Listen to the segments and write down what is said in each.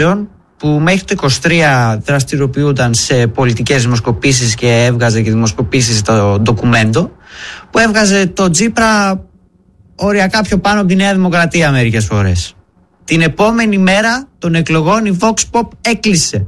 που μέχρι το 23 δραστηριοποιούνταν σε πολιτικές δημοσκοπήσεις και έβγαζε και δημοσκοπήσεις στο ντοκουμέντο, που έβγαζε το Τσίπρα οριακά πιο πάνω από τη Νέα Δημοκρατία μερικές φορές. Την επόμενη μέρα των εκλογών η Vox Pop έκλεισε.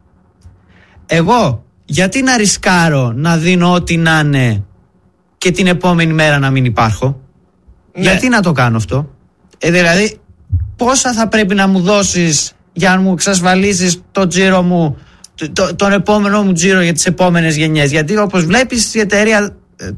Εγώ γιατί να ρισκάρω να δίνω ό,τι να είναι και την επόμενη μέρα να μην υπάρχω? Ναι. Γιατί να το κάνω αυτό? Δηλαδή πόσα θα πρέπει να μου δώσεις για να μου εξασφαλίσεις το τζίρο μου, τον επόμενο μου τζίρο για τις επόμενες γενιές? Γιατί όπως βλέπεις η εταιρεία,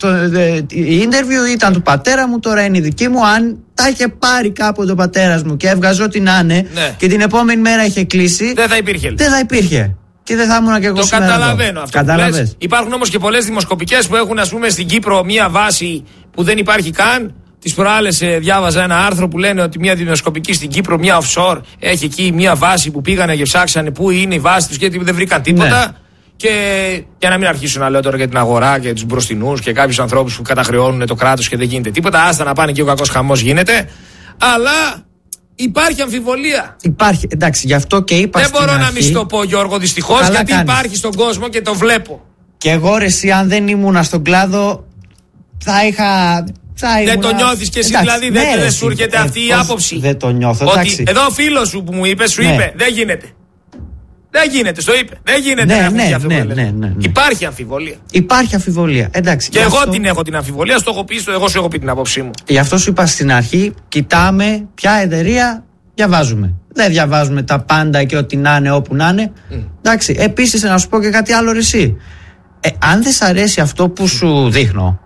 η interview ήταν του πατέρα μου, τώρα είναι η δική μου. Αν τα είχε πάρει κάποτε ο πατέρας μου και έβγαζε ό,τι να είναι, ναι, και την επόμενη μέρα είχε κλείσει, δεν θα υπήρχε. Και δεν θα ήμουν και εγώ σήμερα. Το καταλαβαίνω αυτό. Υπάρχουν όμως και πολλές δημοσκοπικές που έχουν, ας πούμε, στην Κύπρο μία βάση που δεν υπάρχει καν. Τις προάλλες διάβαζα ένα άρθρο που λένε ότι μια δημοσκοπική στην Κύπρο, μια offshore, έχει εκεί μια βάση που πήγανε και ψάξανε πού είναι η βάση τους γιατί δεν βρήκαν τίποτα. Ναι. Και για να μην αρχίσουν να λέω τώρα για την αγορά και τους μπροστινούς και κάποιους ανθρώπους που καταχρεώνουν το κράτος και δεν γίνεται τίποτα, άστα να πάνε και ο κακός χαμός γίνεται. Αλλά υπάρχει αμφιβολία. Υπάρχει, εντάξει, γι' αυτό και είπα. Δεν μπορώ να μην το πω, Γιώργο, δυστυχώς, γιατί υπάρχει στον κόσμο και το βλέπω. Και εγώ ρε εσύ, αν δεν ήμουνα στον κλάδο, θα είχα. Δεν το νιώθεις και εσύ, δηλαδή δεν σου έρχεται αυτή η άποψη? Δεν το νιώθω. Ότι εδώ ο φίλος σου που μου είπε, είπε, δεν γίνεται. Δεν γίνεται, στο είπε. Δεν γίνεται. Ναι. Υπάρχει αμφιβολία. Υπάρχει αμφιβολία. Εντάξει. Και εγώ την έχω την αμφιβολία, στο έχω πει, εγώ σου έχω πει την άποψή μου. Γι' αυτό σου είπα στην αρχή, κοιτάμε ποια εταιρεία διαβάζουμε. Δεν διαβάζουμε τα πάντα και ό,τι να είναι όπου να είναι. Εντάξει. Επίσης, να σου πω και κάτι άλλο, εσύ. Αν δεν σ' αρέσει αυτό που σου δείχνω,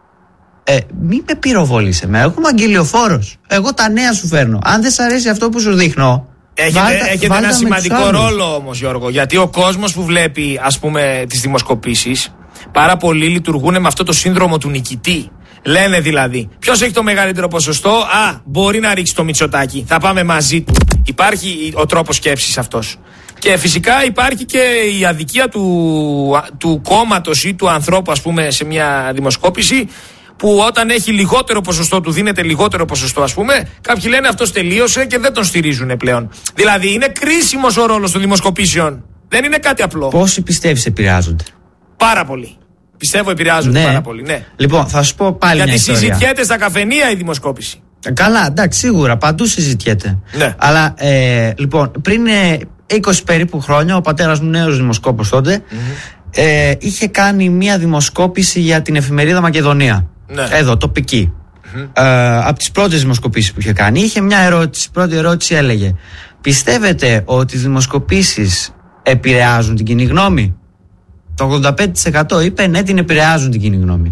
μην με πυροβολείς εμένα. Εγώ είμαι αγγελιοφόρος. Εγώ τα νέα σου φέρνω. Αν δεν σ' αρέσει αυτό που σου δείχνω, έχετε ένα σημαντικό ρόλο όμως, Γιώργο. Γιατί ο κόσμος που βλέπει, ας πούμε, τις δημοσκοπήσεις, πάρα πολλοί λειτουργούν με αυτό το σύνδρομο του νικητή. Λένε δηλαδή, ποιος έχει το μεγαλύτερο ποσοστό? Μπορεί να ρίξει το Μητσοτάκη. Θα πάμε μαζί του. Υπάρχει ο τρόπος σκέψης αυτός. Και φυσικά υπάρχει και η αδικία του κόμματος ή του ανθρώπου, ας πούμε, σε μια δημοσκόπηση, που όταν έχει λιγότερο ποσοστό, του δίνεται λιγότερο ποσοστό, ας πούμε, κάποιοι λένε αυτός τελείωσε και δεν τον στηρίζουν πλέον. Δηλαδή είναι κρίσιμος ο ρόλος των δημοσκοπήσεων. Δεν είναι κάτι απλό. Πόσοι πιστεύεις επηρεάζονται? Πάρα πολύ. Πιστεύω επηρεάζονται πάρα πολύ, ναι. Λοιπόν, θα σου πω πάλι μια ιστορία. Γιατί συζητιέται στα καφενεία η δημοσκόπηση. Καλά, εντάξει, σίγουρα, παντού συζητιέται. Ναι. Αλλά, λοιπόν, πριν 20 περίπου χρόνια, ο πατέρας μου, νέος δημοσκόπος τότε, είχε κάνει μια δημοσκόπηση για την εφημερίδα Μακεδονία. Ναι. Εδώ, τοπική. Από τις πρώτες δημοσκοπήσεις που είχε κάνει, είχε μια ερώτηση. Η πρώτη ερώτηση έλεγε: πιστεύετε ότι οι δημοσκοπήσεις επηρεάζουν την κοινή γνώμη? Το 85% είπε ναι, την επηρεάζουν την κοινή γνώμη.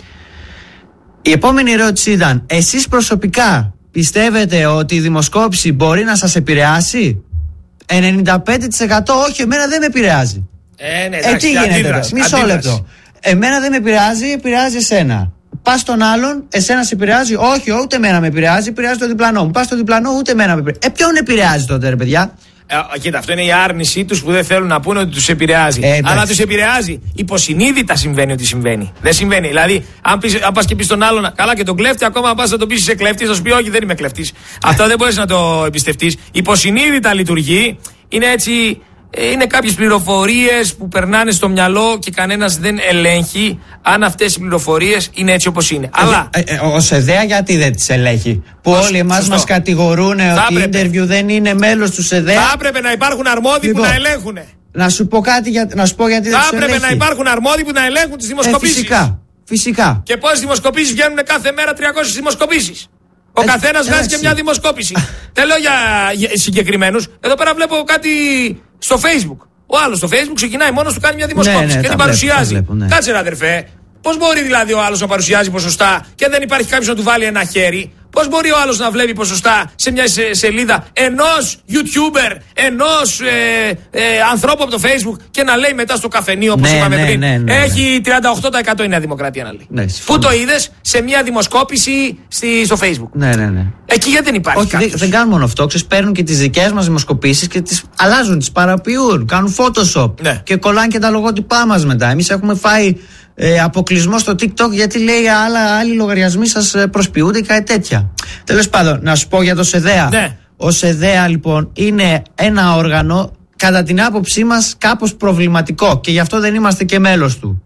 Η επόμενη ερώτηση ήταν: εσείς προσωπικά πιστεύετε ότι η δημοσκόπηση μπορεί να σας επηρεάσει? 95% όχι, εμένα δεν με επηρεάζει. Ναι, εντάξει, τι γίνεται? Μισό λεπτό. Εμένα δεν με επηρεάζει, επηρεάζει εσένα. Πας στον άλλον, εσένα σε επηρεάζει? Όχι, ούτε εμένα με επηρεάζει, επηρεάζει το διπλανό μου. Πας στο διπλανό, ούτε εμένα με επηρεάζει. Ποιον επηρεάζει τότε, ρε παιδιά? Κοίτα, αυτό είναι η άρνησή τους που δεν θέλουν να πούνε ότι τους επηρεάζει. Αλλά τους επηρεάζει. Υποσυνείδητα συμβαίνει ότι συμβαίνει. Δεν συμβαίνει. Δηλαδή, αν πας και πεις στον άλλον, καλά και τον κλέφτη, ακόμα αν πας να τον πεις είσαι κλέφτης, θα σου πει όχι, δεν είμαι κλέφτης. Αυτό δεν μπορείς να το εμπιστευτείς. Υποσυνείδητα λειτουργεί. Είναι έτσι. Είναι κάποιες πληροφορίες που περνάνε στο μυαλό και κανένας δεν ελέγχει αν αυτές οι πληροφορίες είναι έτσι όπως είναι. Αλλά ο ΣΕΔΕΑ γιατί δεν τις ελέγχει? Που όλοι εμάς μας κατηγορούν ότι η interview δεν είναι μέλος του ΣΕΔΕΑ. Θα έπρεπε να υπάρχουν αρμόδιοι που να ελέγχουν. Να σου πω κάτι, να σου πω γιατί δεν τους ελέγχει. Θα έπρεπε να υπάρχουν αρμόδιοι που να ελέγχουν τις δημοσκοπήσεις. Φυσικά. Και πόσες δημοσκοπήσεις βγαίνουν κάθε μέρα? 300 δημοσκοπήσεις. Ο καθένας βγάζει και μια δημοσκόπηση. Δεν λέω για συγκεκριμένους. Εδώ πέρα βλέπω κάτι στο Facebook. Ο άλλος στο Facebook ξεκινάει μόνος του, κάνει μια δημοσκόπηση και την παρουσιάζει. Κάτσε ρε αδερφέ. Πώς μπορεί δηλαδή ο άλλος να παρουσιάζει ποσοστά και δεν υπάρχει κάποιος να του βάλει ένα χέρι? Πώς μπορεί ο άλλος να βλέπει ποσοστά σε μια σελίδα ενός YouTuber, ενός ανθρώπου από το Facebook και να λέει μετά στο καφενείο, όπως είπαμε πριν, έχει 38% η Νέα Δημοκρατία να λέει. Πού το είδες? Σε μια δημοσκόπηση στο Facebook. Ναι. Εκεί γιατί δεν υπάρχει? Όχι, δεν κάνουν μόνο αυτό. Παίρνουν και τις δικές μας δημοσκοπήσεις και τις αλλάζουν, τις παραποιούν, κάνουν Photoshop και κολλάνε και τα λογότυπά μας μετά. Εμείς έχουμε φάει αποκλεισμό στο TikTok γιατί λέει άλλοι λογαριασμοί σας προσποιούνται ή κάτι τέτοια. Τέλος πάντων, να σου πω για το ΣΕΔΕΑ. ο ΣΕΔΕΑ λοιπόν είναι ένα όργανο κατά την άποψή μας κάπως προβληματικό και γι' αυτό δεν είμαστε και μέλος του.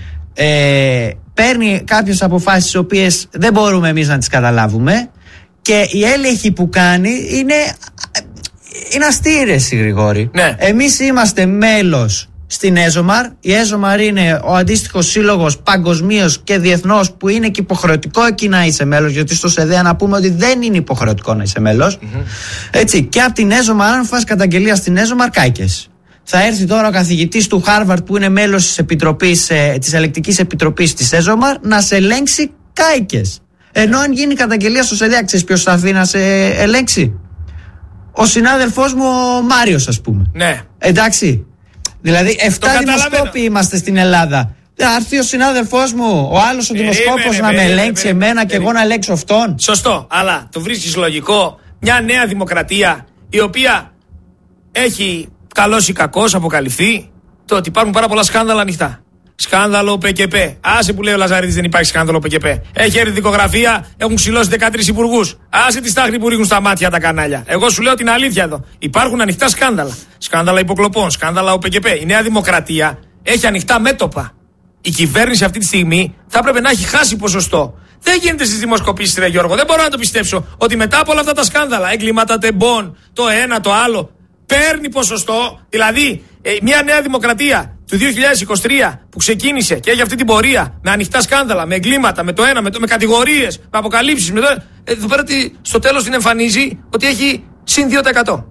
Παίρνει κάποιες αποφάσεις τις οποίες δεν μπορούμε εμείς να τις καταλάβουμε και η έλεγχη που κάνει είναι αστήρες, Γρηγόρη. Ναι. Εμείς είμαστε μέλος στην ΕΖΟΜΑΡ. Η ΕΖΟΜΑΡ είναι ο αντίστοιχος σύλλογος παγκοσμίως και διεθνώς που είναι και υποχρεωτικό εκεί να είσαι μέλος, γιατί στο ΣΕΔΕΑ να πούμε ότι δεν είναι υποχρεωτικό να είσαι μέλος. Έτσι, και από την ΕΖΟΜΑΡ, αν φας καταγγελία στην ΕΖΟΜΑΡ, κάηκες. Θα έρθει τώρα ο καθηγητής του Χάρβαρτ που είναι μέλος της ελεκτικής επιτροπής της ΕΖΟΜΑΡ να σε ελέγξει, κάηκες. Ενώ αν γίνει καταγγελία στο ΣΕΔΕΑ, ξέρεις ποιος θα έρθει να σε ελέγξει? Ο συνάδελφός μου ο Μάριος, ας πούμε. Ναι. Εντάξει. Δηλαδή 7 δημοσκόποι είμαστε στην Ελλάδα. Θα έρθει ο συνάδελφός μου, ο άλλος ο δημοσκόπος, να με ελέγξει εμένα και εγώ να ελέγξω αυτόν. Σωστό, αλλά το βρίσκεις λογικό μια νέα δημοκρατία η οποία έχει καλός ή κακός αποκαλυφθεί το ότι υπάρχουν πάρα πολλά σκάνδαλα ανοιχτά. Σκάνδαλο ΠΚΠ. Άσε που λέει ο Λαζαρίδης δεν υπάρχει σκάνδαλο ΠΚΠ. Έχει έρθει δικογραφία, έχουν ξυλώσει 13 υπουργούς. Άσε τη στάχτη που ρίχνουν στα μάτια τα κανάλια. Εγώ σου λέω την αλήθεια εδώ. Υπάρχουν ανοιχτά σκάνδαλα. Σκάνδαλα υποκλοπών, σκάνδαλα ΟΠΚΠ. Η Νέα Δημοκρατία έχει ανοιχτά μέτωπα. Η κυβέρνηση αυτή τη στιγμή θα έπρεπε να έχει χάσει ποσοστό. Δεν γίνεται στις δημοσκοπήσεις, ρε Γιώργο. Δεν μπορώ να το πιστέψω ότι μετά από όλα αυτά τα σκάνδαλα, έγκληματα τεμπών, το ένα, το άλλο, παίρνει ποσοστό. Δηλαδή, μια Νέα Δημοκρατία του 2023 που ξεκίνησε και έχει αυτή την πορεία με ανοιχτά σκάνδαλα, με εγκλήματα, με το ένα, με κατηγορίες, με αποκαλύψεις. Εδώ πέρα στο τέλος την εμφανίζει ότι έχει συν 2%.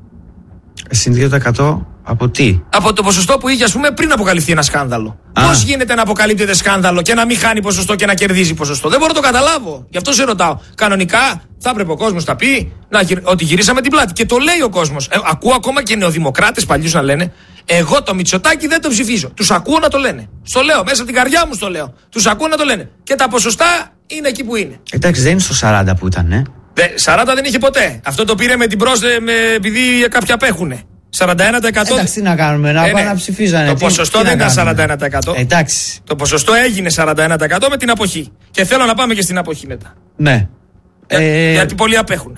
Συν 2% από τι? Από το ποσοστό που είχε, ας πούμε, πριν αποκαλυφθεί ένα σκάνδαλο. Πώς γίνεται να αποκαλύπτεται σκάνδαλο και να μην χάνει ποσοστό και να κερδίζει ποσοστό? Δεν μπορώ να το καταλάβω. Γι' αυτό σε ρωτάω. Κανονικά θα έπρεπε ο κόσμος να πει ότι γυρίσαμε την πλάτη. Και το λέει ο κόσμος. Ακούω ακόμα και νεοδημοκράτες παλιούς να λένε: εγώ το Μητσοτάκη δεν το ψηφίζω. Τους ακούω να το λένε. Στο λέω, μέσα από την καρδιά μου στο λέω. Τους ακούω να το λένε. Και τα ποσοστά είναι εκεί που είναι. Εντάξει, δεν είναι στο 40 που ήταν, 40 δεν είχε ποτέ. Αυτό το πήρε με την επειδή κάποιοι απέχουνε. 41%. Εντάξει, τι να κάνουμε, να ψηφίζανε. Το ποσοστό δεν ήταν 41%. Εντάξει. Το ποσοστό έγινε 41% με την αποχή. Και θέλω να πάμε και στην αποχή μετά. Ναι. Γιατί πολλοί απέχουν.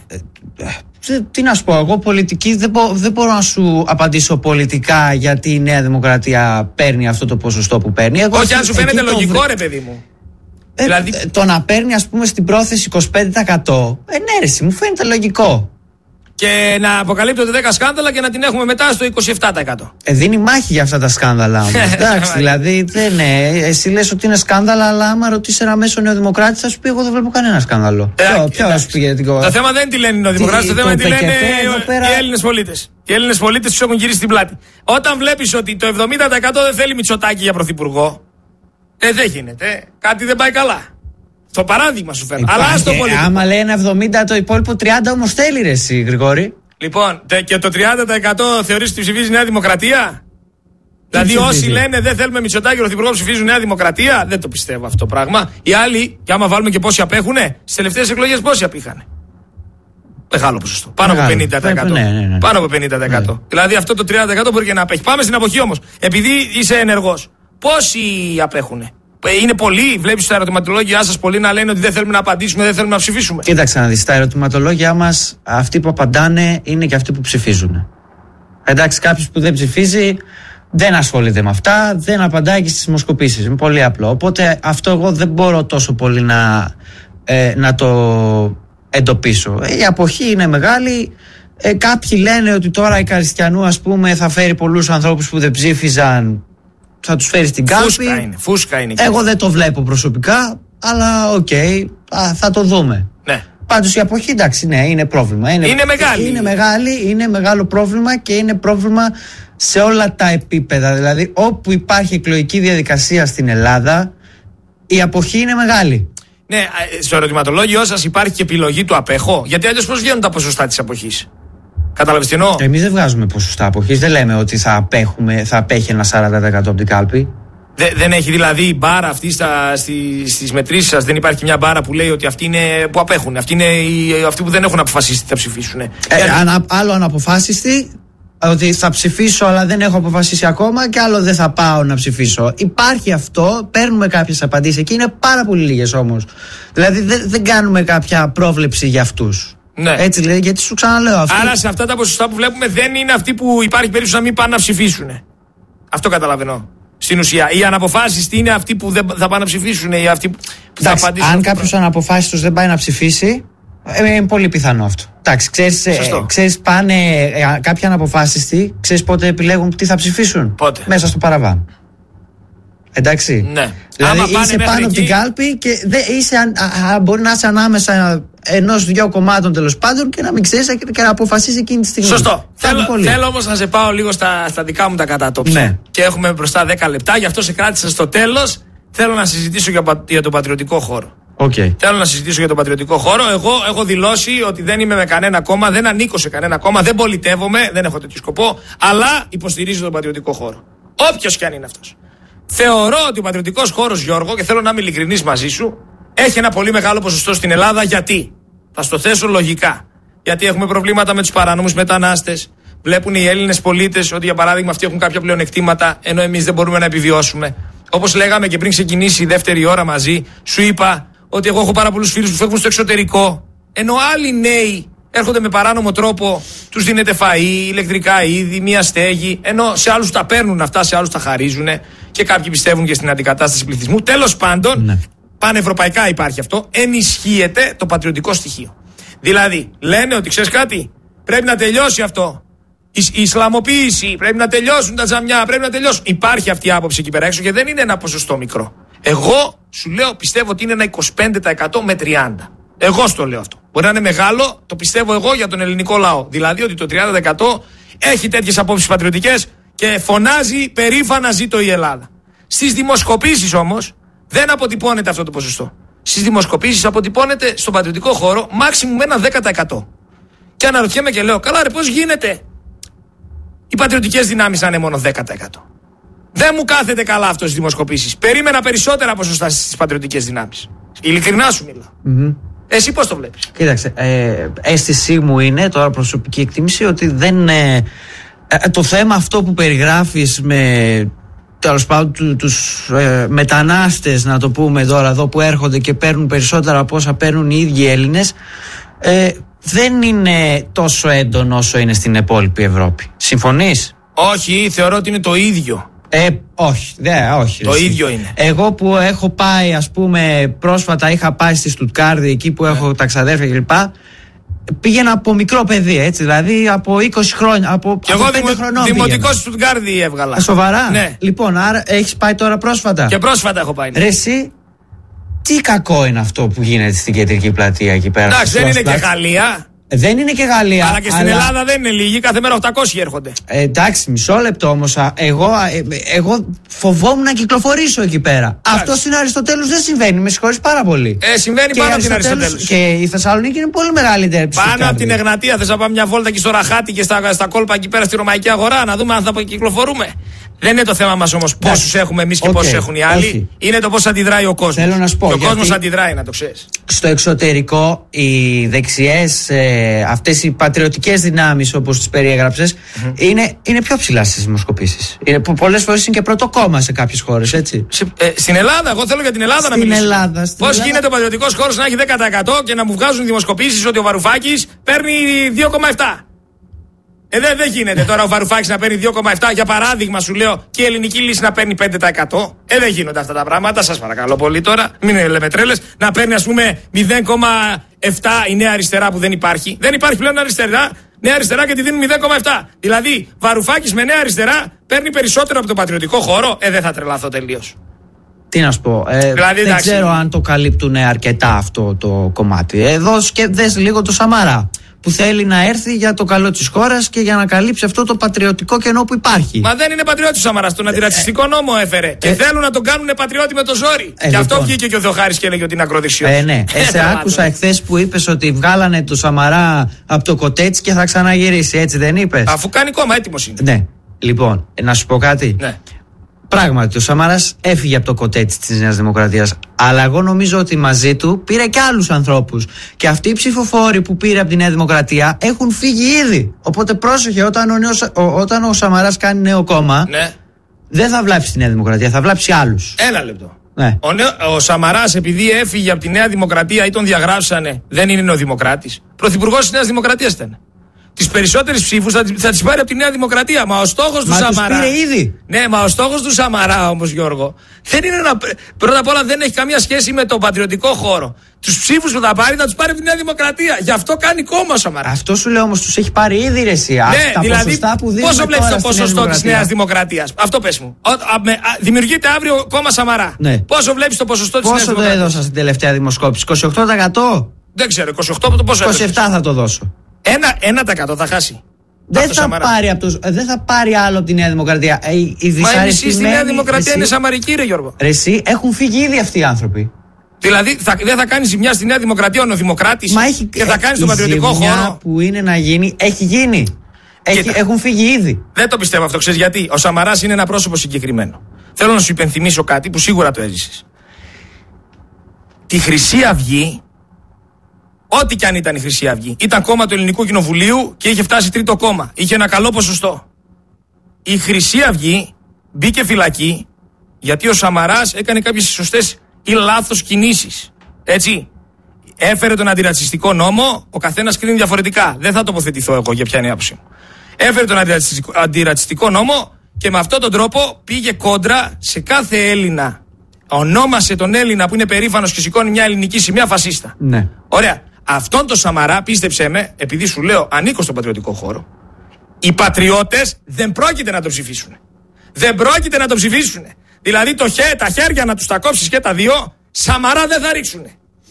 Τι να σου πω, εγώ πολιτική δεν μπορώ να σου απαντήσω πολιτικά γιατί η Νέα Δημοκρατία παίρνει αυτό το ποσοστό που παίρνει. Όχι, αν σου φαίνεται λογικό, ρε παιδί μου. Δηλαδή... Το να παίρνει, ας πούμε, στην πρόθεση 25%, ναι, ρε, μου φαίνεται λογικό. Και να αποκαλύπτονται 10 σκάνδαλα και να την έχουμε μετά στο 27%. Δίνει μάχη για αυτά τα σκάνδαλα όμως. Εντάξει, δηλαδή δεν είναι. Εσύ λες ότι είναι σκάνδαλα, αλλά άμα ρωτήσει ένα μέσο νεοδημοκράτη, θα σου πει: εγώ δεν βλέπω κανένα σκάνδαλο. Ποιο σου πει? Το θέμα δεν τι λένε οι νεοδημοκράτες, το θέμα τι λένε οι Έλληνες πολίτες. Οι Έλληνες πολίτες τους έχουν γυρίσει την πλάτη. Όταν βλέπεις ότι το 70% δεν θέλει Μητσοτάκη για πρωθυπουργό, δεν γίνεται. Κάτι δεν πάει καλά. Το παράδειγμα σου φέρνω. Αλλά στο πολιτικό. Άμα λέει ένα 70, το υπόλοιπο 30 όμως θέλει, ρε εσύ, Γρηγόρη. Λοιπόν, και το 30% θεωρείς ότι ψηφίζει Νέα Δημοκρατία? Δηλαδή όσοι λένε δεν θέλουμε Μητσοτάκη πρωθυπουργό ψηφίζουν Νέα Δημοκρατία? Δεν το πιστεύω αυτό το πράγμα. Οι άλλοι, και άμα βάλουμε και πόσοι απέχουνε, στις τελευταίες εκλογές πόσοι απήχανε? Μεγάλο ποσοστό. Πάνω από 50%. Ναι. Πάνω από 50%. Ναι. Δηλαδή αυτό το 30% μπορεί και να απέχει. Πάμε στην αποχή όμως. Επειδή είσαι ενεργός, πόσοι απέχουνε? Είναι πολλοί, βλέπεις στα ερωτηματολόγια σας πολλοί να λένε ότι δεν θέλουμε να απαντήσουμε, δεν θέλουμε να ψηφίσουμε. Κοίταξε να δεις, στα ερωτηματολόγια μας αυτοί που απαντάνε είναι και αυτοί που ψηφίζουν. Εντάξει, κάποιος που δεν ψηφίζει δεν ασχολείται με αυτά, δεν απαντάει και στις δημοσκοπήσεις. Είναι πολύ απλό. Οπότε αυτό εγώ δεν μπορώ τόσο πολύ να το εντοπίσω. Η αποχή είναι μεγάλη. Κάποιοι λένε ότι τώρα η Καριστιανού, ας πούμε, θα φέρει πολλούς ανθρώπους που δεν ψήφιζαν. Θα τους φέρει στην κάλπη. Φούσκα είναι. Εγώ δεν το βλέπω προσωπικά, αλλά θα το δούμε. Ναι. Πάντως η αποχή, εντάξει, ναι, είναι πρόβλημα. Είναι μεγάλη. Είναι μεγάλο πρόβλημα και είναι πρόβλημα σε όλα τα επίπεδα. Δηλαδή, όπου υπάρχει εκλογική διαδικασία στην Ελλάδα, η αποχή είναι μεγάλη. Ναι, στο ερωτηματολόγιο σας υπάρχει και επιλογή του απέχω. Γιατί αλλιώς πώς βγαίνουν τα ποσοστά της αποχής? Κατάλαβες τι εννοώ? Εμείς δεν βγάζουμε ποσοστά αποχής. Δεν λέμε ότι θα απέχει ένα 40% από την κάλπη. Δεν έχει δηλαδή μπάρα αυτή στις μετρήσεις σας? Δεν υπάρχει μια μπάρα που λέει ότι αυτοί είναι που απέχουν? Αυτοί είναι αυτοί που δεν έχουν αποφασίσει τι θα ψηφίσουν? Άλλο αναποφάσιστη, ότι θα ψηφίσω αλλά δεν έχω αποφασίσει ακόμα, και άλλο δεν θα πάω να ψηφίσω. Υπάρχει αυτό, παίρνουμε κάποιες απαντήσεις εκεί, είναι πάρα πολύ λίγες όμως. Δηλαδή δεν κάνουμε κάποια πρόβλεψη για αυτούς. Ναι. Έτσι λέει, γιατί σου ξαναλέω αυτό. Άρα σε αυτά τα ποσοστά που βλέπουμε δεν είναι αυτοί που υπάρχει περίπτωση να μην πάνε να ψηφίσουν. Αυτό καταλαβαίνω. Στην ουσία. Οι αναποφάσιστοι είναι αυτοί που δεν θα πάνε να ψηφίσουν ή αυτοί που θα απαντήσουν. Αν κάποιος αναποφάσιστος δεν πάει να ψηφίσει, είναι πολύ πιθανό αυτό. Εντάξει, ξέρεις πάνε κάποιοι αναποφάσιστοι, ξέρεις πότε επιλέγουν τι θα ψηφίσουν. Πότε? Μέσα στο παραβάν. Εντάξει. Ναι. Δηλαδή είσαι πάνω από την κάλπη και μπορεί να είσαι ανάμεσα ενός-δυο κομμάτων τέλος πάντων και να μην ξέρεις και να αποφασίσει εκείνη τη στιγμή. Σωστό. Θέλω όμως να σε πάω λίγο στα δικά μου τα κατατόπια. Ναι. Και έχουμε μπροστά 10 λεπτά, γι' αυτό σε κράτησα στο τέλος. Θέλω να συζητήσω για τον πατριωτικό χώρο. Okay. Θέλω να συζητήσω για τον πατριωτικό χώρο. Εγώ έχω δηλώσει ότι δεν είμαι με κανένα κόμμα, δεν ανήκω σε κανένα κόμμα, δεν πολιτεύομαι, δεν έχω τέτοιο σκοπό, αλλά υποστηρίζω τον πατριωτικό χώρο. Όποιος και αν είναι αυτός. Θεωρώ ότι ο πατριωτικός χώρος, Γιώργο, και θέλω να είμαι ειλικρινής μαζί σου, έχει ένα πολύ μεγάλο ποσοστό στην Ελλάδα. Γιατί? Θα στο θέσω λογικά. Γιατί έχουμε προβλήματα με τους παράνομους μετανάστες. Βλέπουν οι Έλληνες πολίτες ότι, για παράδειγμα, αυτοί έχουν κάποια πλεονεκτήματα, ενώ εμείς δεν μπορούμε να επιβιώσουμε. Όπως λέγαμε και πριν ξεκινήσει η δεύτερη ώρα μαζί, σου είπα ότι εγώ έχω πάρα πολλούς φίλους που φεύγουν στο εξωτερικό. Ενώ άλλοι νέοι έρχονται με παράνομο τρόπο, τους δίνεται φαΐ, ηλεκτρικά είδη, μία στέγη, ενώ σε άλλους τα παίρνουν αυτά, σε άλλους τα χαρίζουν και κάποιοι πιστεύουν και στην αντικατάσταση πληθυσμού. Τέλος πάντων, ναι, πανευρωπαϊκά υπάρχει αυτό, ενισχύεται το πατριωτικό στοιχείο. Δηλαδή, λένε ότι ξέρεις κάτι, πρέπει να τελειώσει αυτό. Η Ισλαμοποίηση, πρέπει να τελειώσουν τα τζαμιά, πρέπει να τελειώσουν. Υπάρχει αυτή η άποψη εκεί πέρα έξω και δεν είναι ένα ποσοστό μικρό. Εγώ σου λέω, πιστεύω ότι είναι ένα 25% με 30%. Εγώ στο λέω αυτό. Μπορεί να είναι μεγάλο, το πιστεύω εγώ για τον ελληνικό λαό. Δηλαδή ότι το 30% έχει τέτοιες απόψεις πατριωτικές και φωνάζει περήφανα ζήτω η Ελλάδα. Στις δημοσκοπήσεις όμως δεν αποτυπώνεται αυτό το ποσοστό. Στις δημοσκοπήσεις αποτυπώνεται στον πατριωτικό χώρο maximum ένα 10%. Και αναρωτιέμαι και λέω, καλά ρε, πώς γίνεται οι πατριωτικές δυνάμεις να είναι μόνο 10%. Δεν μου κάθεται καλά αυτό στις δημοσκοπήσεις. Περίμενα περισσότερα ποσοστά στις πατριωτικές δυνάμεις. Ειλικρινά σου μιλάω. Εσύ πώς το βλέπεις? Κοίταξε, αίσθησή μου είναι, τώρα προσωπική εκτίμηση, ότι δεν το θέμα αυτό που περιγράφεις με, τέλος πάντων, τους μετανάστες, να το πούμε τώρα εδώ, που έρχονται και παίρνουν περισσότερα από όσα παίρνουν οι ίδιοι Έλληνες, δεν είναι τόσο έντονο όσο είναι στην υπόλοιπη Ευρώπη. Συμφωνείς? Όχι, θεωρώ ότι είναι το ίδιο. Όχι. Το ίδιο είναι. Εγώ που έχω πάει, ας πούμε, πρόσφατα είχα πάει στη Στουτγκάρδη, εκεί που έχω τα ξαδέρφια κλπ. Πήγαινα από μικρό παιδί, έτσι, δηλαδή από 20 χρόνια. Και εγώ δημοτικό στη Στουτγκάρδη έβγαλα. Σοβαρά? Ναι. Λοιπόν, άρα έχεις πάει τώρα πρόσφατα? Και πρόσφατα έχω πάει. Ναι. Ρε εσύ, τι κακό είναι αυτό που γίνεται στην κεντρική πλατεία εκεί πέρα? Εντάξει, δεν είναι και Γαλλία. Δεν είναι και Γαλλία. Αλλά και στην Ελλάδα δεν είναι λίγοι, κάθε μέρα 800 έρχονται. Εντάξει, μισό λεπτό όμως. Εγώ φοβόμουν να κυκλοφορήσω εκεί πέρα. Αυτό στην Αριστοτέλους δεν συμβαίνει, με συγχωρείς πάρα πολύ. Συμβαίνει πάνω από την Αριστοτέλους. Και η Θεσσαλονίκη είναι πολύ μεγαλύτερη. Πάνω από την Εγνατία. Θες να πάμε μια βόλτα και στο Ραχάτι και στα κόλπα εκεί πέρα στη Ρωμαϊκή Αγορά, να δούμε αν θα κυκλοφορούμε? Δεν είναι το θέμα μας όμως πόσους έχουμε εμείς και πόσους έχουν οι άλλοι. Όχι. Είναι το πώς αντιδράει ο κόσμος. Θέλω να σου πω, και ο κόσμος αντιδράει, να το ξέρεις. Στο εξωτερικό, οι δεξιές, αυτές οι πατριωτικές δυνάμεις, όπως τις περιέγραψες, είναι πιο ψηλά στις δημοσκοπήσεις. Πολλές φορές είναι και πρώτο κόμμα σε κάποιες χώρες, έτσι. Στην Ελλάδα, εγώ θέλω για την Ελλάδα να μιλήσω. Πώς γίνεται ο πατριωτικός χώρος να έχει 10% και να μου βγάζουν δημοσκοπήσεις ότι ο Βαρουφάκης παίρνει 2,7%. Δεν γίνεται τώρα ο Βαρουφάκης να παίρνει 2,7%, για παράδειγμα σου λέω, και η Ελληνική Λύση να παίρνει 5%. Δεν γίνονται αυτά τα πράγματα, σας παρακαλώ πολύ τώρα, μην λέμε τρέλες. Να παίρνει ας πούμε 0,7% η Νέα Αριστερά που δεν υπάρχει. Δεν υπάρχει πλέον Νέα Αριστερά και τη δίνουν 0,7%. Δηλαδή Βαρουφάκης με Νέα Αριστερά παίρνει περισσότερο από τον πατριωτικό χώρο. Δεν θα τρελαθώ τελείως. Τι να σου πω, δηλαδή, δεν ξέρω αν το καλύπτουν αρκετά αυτό το κομμάτι. Εδώ δες λίγο το Σαμαρά, που θέλει να έρθει για το καλό της χώρας και για να καλύψει αυτό το πατριωτικό κενό που υπάρχει. Μα δεν είναι πατριώτης ο Σαμαράς, τον αντιρατσιστικό νόμο έφερε. Και θέλουν να τον κάνουν πατριώτη με το ζόρι. Και αυτό λοιπόν βγήκε και ο Θεοχάρης και έλεγε ότι είναι ακροδεξιός. Ναι. Σε άκουσα εχθές που είπες ότι βγάλανε το Σαμαρά από το κοτέτσι και θα ξαναγυρίσει, έτσι δεν είπες? Αφού κάνει κόμμα, έτοιμος είναι. Ναι. Λοιπόν, να σου πω κάτι. Ναι. Πράγματι, ο Σαμαράς έφυγε από το κοτέτσι της Νέας Δημοκρατίας. Αλλά εγώ νομίζω ότι μαζί του πήρε και άλλους ανθρώπους. Και αυτοί οι ψηφοφόροι που πήρε από τη Νέα Δημοκρατία έχουν φύγει ήδη. Οπότε πρόσεχε, όταν ο Σαμαράς κάνει νέο κόμμα, ναι, δεν θα βλάψει τη Νέα Δημοκρατία, θα βλάψει άλλους. Ένα λεπτό. Ναι. Ο Σαμαράς, επειδή έφυγε από τη Νέα Δημοκρατία ή τον διαγράψανε, δεν είναι νεοδημοκράτης. Πρωθυπουργός της Νέας Δημοκρατίας ήταν. Τις περισσότερες ψήφους θα τις πάρει από τη Νέα Δημοκρατία. Μα ο στόχος του Σαμαρά. Τους πήρε ήδη. Ναι, μα ο στόχος του Σαμαρά όμως, Γιώργο, δεν είναι πρώτα απ' όλα δεν έχει καμία σχέση με τον πατριωτικό χώρο. Τους ψήφους που θα πάρει θα τους πάρει από τη Νέα Δημοκρατία. Γι' αυτό κάνει κόμμα ο Σαμαράς. Αυτό σου λέω όμως, τους έχει πάρει ήδη ρε εσύ. Ναι, τα δηλαδή, ποσοστά που δίνουμε πόσο βλέπεις τώρα το ποσοστό της Νέας Δημοκρατίας? Αυτό πες μου. Δημιουργείται αύριο κόμμα Σαμαρά. Ναι. Πόσο βλέπεις το ποσοστό της Νέας Δημοκρατίας? Πόσο το έδωσα στην τελευταία δημοσκόπηση? 28%? Δεν ξέρω, 28% πόσο 27% θα το δώσω. 1% θα χάσει. Δεν θα πάρει άλλο από τη Νέα Δημοκρατία. Μα εσείς στη Νέα Δημοκρατία είναι σαμαρική, ρε Γιώργο. Ρε εσύ, έχουν φύγει ήδη αυτοί οι άνθρωποι. Δηλαδή δεν θα κάνει ζημιά στη Νέα Δημοκρατία ο Δημοκράτης και θα κάνει στον πατριωτικό χώρο? Η ζημιά που είναι να γίνει, έχει γίνει. Έχουν φύγει ήδη. Δεν το πιστεύω αυτό, ξέρεις γιατί? Ο Σαμαράς είναι ένα πρόσωπο συγκεκριμένο. Θέλω να σου υπενθυμίσω κάτι που σίγουρα το έζησες. Τη Χρυσή Αυγή, ό,τι κι αν ήταν η Χρυσή Αυγή, ήταν κόμμα του Ελληνικού Κοινοβουλίου και είχε φτάσει τρίτο κόμμα. Είχε ένα καλό ποσοστό. Η Χρυσή Αυγή μπήκε φυλακή γιατί ο Σαμαράς έκανε κάποιες σωστές ή λάθος κινήσεις. Έτσι. Έφερε τον αντιρατσιστικό νόμο, ο καθένας κρίνει διαφορετικά. Δεν θα τοποθετηθώ εγώ για ποια είναι η άποψή μου. Έφερε τον αντιρατσιστικό νόμο και με αυτόν τον τρόπο πήγε κόντρα σε κάθε Έλληνα. Ονόμασε τον Έλληνα που είναι περήφανος και σηκώνει μια ελληνική σημαία φασίστα. Ναι. Ωραία. Αυτόν τον Σαμαρά, πίστεψέ με, επειδή σου λέω ανήκω στον πατριωτικό χώρο, οι πατριώτες δεν πρόκειται να το ψηφίσουν. Δεν πρόκειται να το ψηφίσουν. Δηλαδή τα χέρια να τους τα κόψεις και τα δύο, Σαμαρά δεν θα ρίξουν.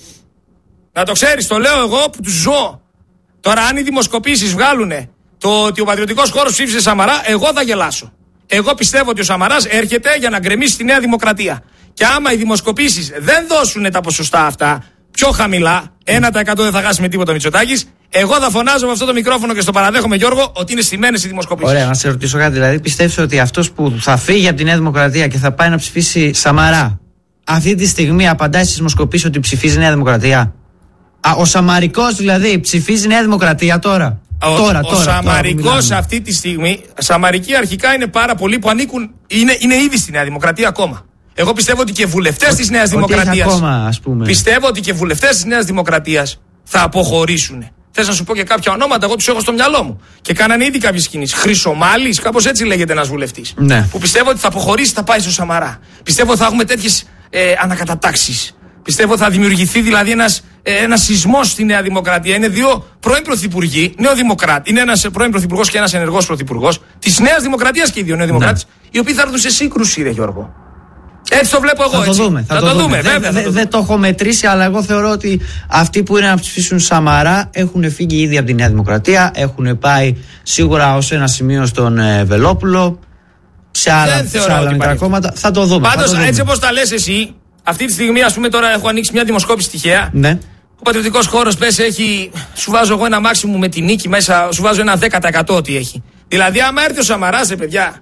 Να το ξέρεις, το λέω εγώ που τους ζω. Τώρα αν οι δημοσκοπήσεις βγάλουνε το ότι ο πατριωτικός χώρος ψήφισε Σαμαρά, εγώ θα γελάσω. Εγώ πιστεύω ότι ο Σαμαράς έρχεται για να γκρεμίσει τη Νέα Δημοκρατία. Και άμα οι δημοσκοπήσεις δεν δώσουν τα ποσοστά αυτά πιο χαμηλά, 1% δεν θα χάσει με τίποτα ο Μητσοτάκης, εγώ θα φωνάζω με αυτό το μικρόφωνο και στο παραδέχομαι, Γιώργο, ότι είναι στημένες οι δημοσκοπήσεις. Ωραία, να σε ρωτήσω κάτι. Δηλαδή, πιστεύεις ότι αυτός που θα φύγει από τη Νέα Δημοκρατία και θα πάει να ψηφίσει Σαμαρά, αυτή τη στιγμή απαντάει στις δημοσκοπήσεις ότι ψηφίζει Νέα Δημοκρατία? Ο Σαμαρικός δηλαδή ψηφίζει Νέα Δημοκρατία τώρα? Ο Σαμαρικός αυτή τη στιγμή, Σαμαρικοί αρχικά είναι πάρα πολλοί που ανήκουν, είναι ήδη στη Νέα Δημοκρατία ακόμα. Εγώ πιστεύω ότι και βουλευτές της Νέας Δημοκρατίας. Πιστεύω ότι και βουλευτές της Νέας Δημοκρατίας θα αποχωρήσουν. Θες να σου πω και κάποια ονόματα, εγώ τους έχω στο μυαλό μου. Και κάνανε ήδη κάποιες κινήσεις. Χρυσομάλης, κάπως έτσι λέγεται ένας βουλευτής. Ναι. Που πιστεύω ότι θα αποχωρήσει, θα πάει στο Σαμαρά. Πιστεύω ότι θα έχουμε τέτοιες ανακατατάξεις. Πιστεύω θα δημιουργηθεί δηλαδή ένας σεισμός στη Νέα Δημοκρατία. Είναι δύο πρώην πρωθυπουργοί, νεοδημοκράτη. Είναι ένας πρώην πρωθυπουργός και ένας ενεργός πρωθυπουργός της Νέας Δημοκρατίας και οι δύο νεοδημοκράτες, οι οποίοι θα έρθουν σε σύγκρουση, ρε Γιώργο. Έτσι το βλέπω εγώ. Θα το δούμε. Δεν το έχω μετρήσει, αλλά εγώ θεωρώ ότι αυτοί που είναι να ψηφίσουν Σαμαρά έχουν φύγει ήδη από τη Νέα Δημοκρατία. Έχουν πάει σίγουρα ως ένα σημείο στον Βελόπουλο. Σε άλλα μικρά κόμματα. Θα το δούμε. Πάντως, έτσι όπως τα λες εσύ, αυτή τη στιγμή, ας πούμε, τώρα έχω ανοίξει μια δημοσκόπηση τυχαία. Ναι. Ο πατριωτικός χώρος σου βάζω εγώ ένα μάξιμου με τη νίκη μέσα, σου βάζω ένα 10% ότι έχει. Δηλαδή, άμα έρθει ο Σαμαράς, παιδιά.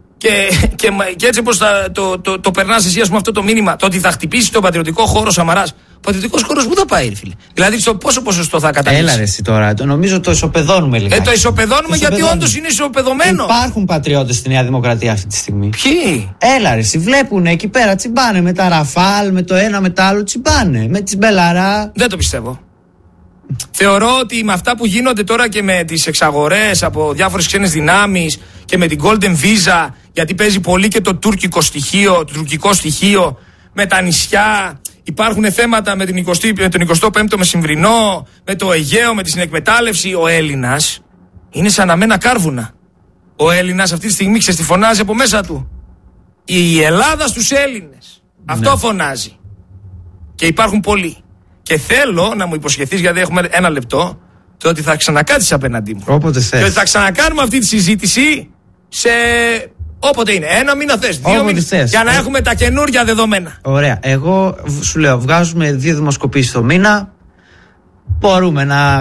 Και έτσι όπως το περνάς εσύ, ας πούμε, αυτό το μήνυμα, το ότι θα χτυπήσει τον πατριωτικό χώρο Σαμαράς, ο πατριωτικός χώρος πού θα πάει, φίλε? Δηλαδή, στο πόσο ποσοστό θα καταλήξει? Έλα ρε εσύ τώρα, νομίζω το ισοπεδώνουμε λιγάκι. Το ισοπεδώνουμε γιατί όντως είναι ισοπεδωμένο. Υπάρχουν πατριώτες στη Νέα Δημοκρατία αυτή τη στιγμή. Ποιοι? Έλα ρε εσύ, βλέπουν εκεί πέρα, τσιμπάνε με τα Ραφάλ, με το ένα με το άλλο, τσιμπάνε. Με τις Μπελαρά. Δεν το πιστεύω. Θεωρώ ότι με αυτά που γίνονται τώρα και με τις εξαγορές από διάφορες ξένες δυνάμεις και με την Golden Visa, γιατί παίζει πολύ και το τουρκικό στοιχείο, με τα νησιά, υπάρχουν θέματα με τον 25ο μεσημβρινό, με το Αιγαίο, με τη συνεκμετάλλευση. Ο Έλληνας είναι σαν αμένα κάρβουνα. Ο Έλληνας αυτή τη στιγμή ξεστιφωνάζει από μέσα του. Η Ελλάδα στους Έλληνες. Αυτό φωνάζει. Και υπάρχουν πολλοί. Και θέλω να μου υποσχεθείς, γιατί έχουμε ένα λεπτό, το ότι θα ξανακάτσεις απέναντί μου. Όποτε θες. Και ότι θα ξανακάνουμε αυτή τη συζήτηση σε όποτε είναι. 1 μήνα θες, 2 μήνες. Για να έχουμε τα καινούργια δεδομένα. Ωραία. Εγώ σου λέω, βγάζουμε 2 δημοσκοπήσεις το μήνα. Μπορούμε να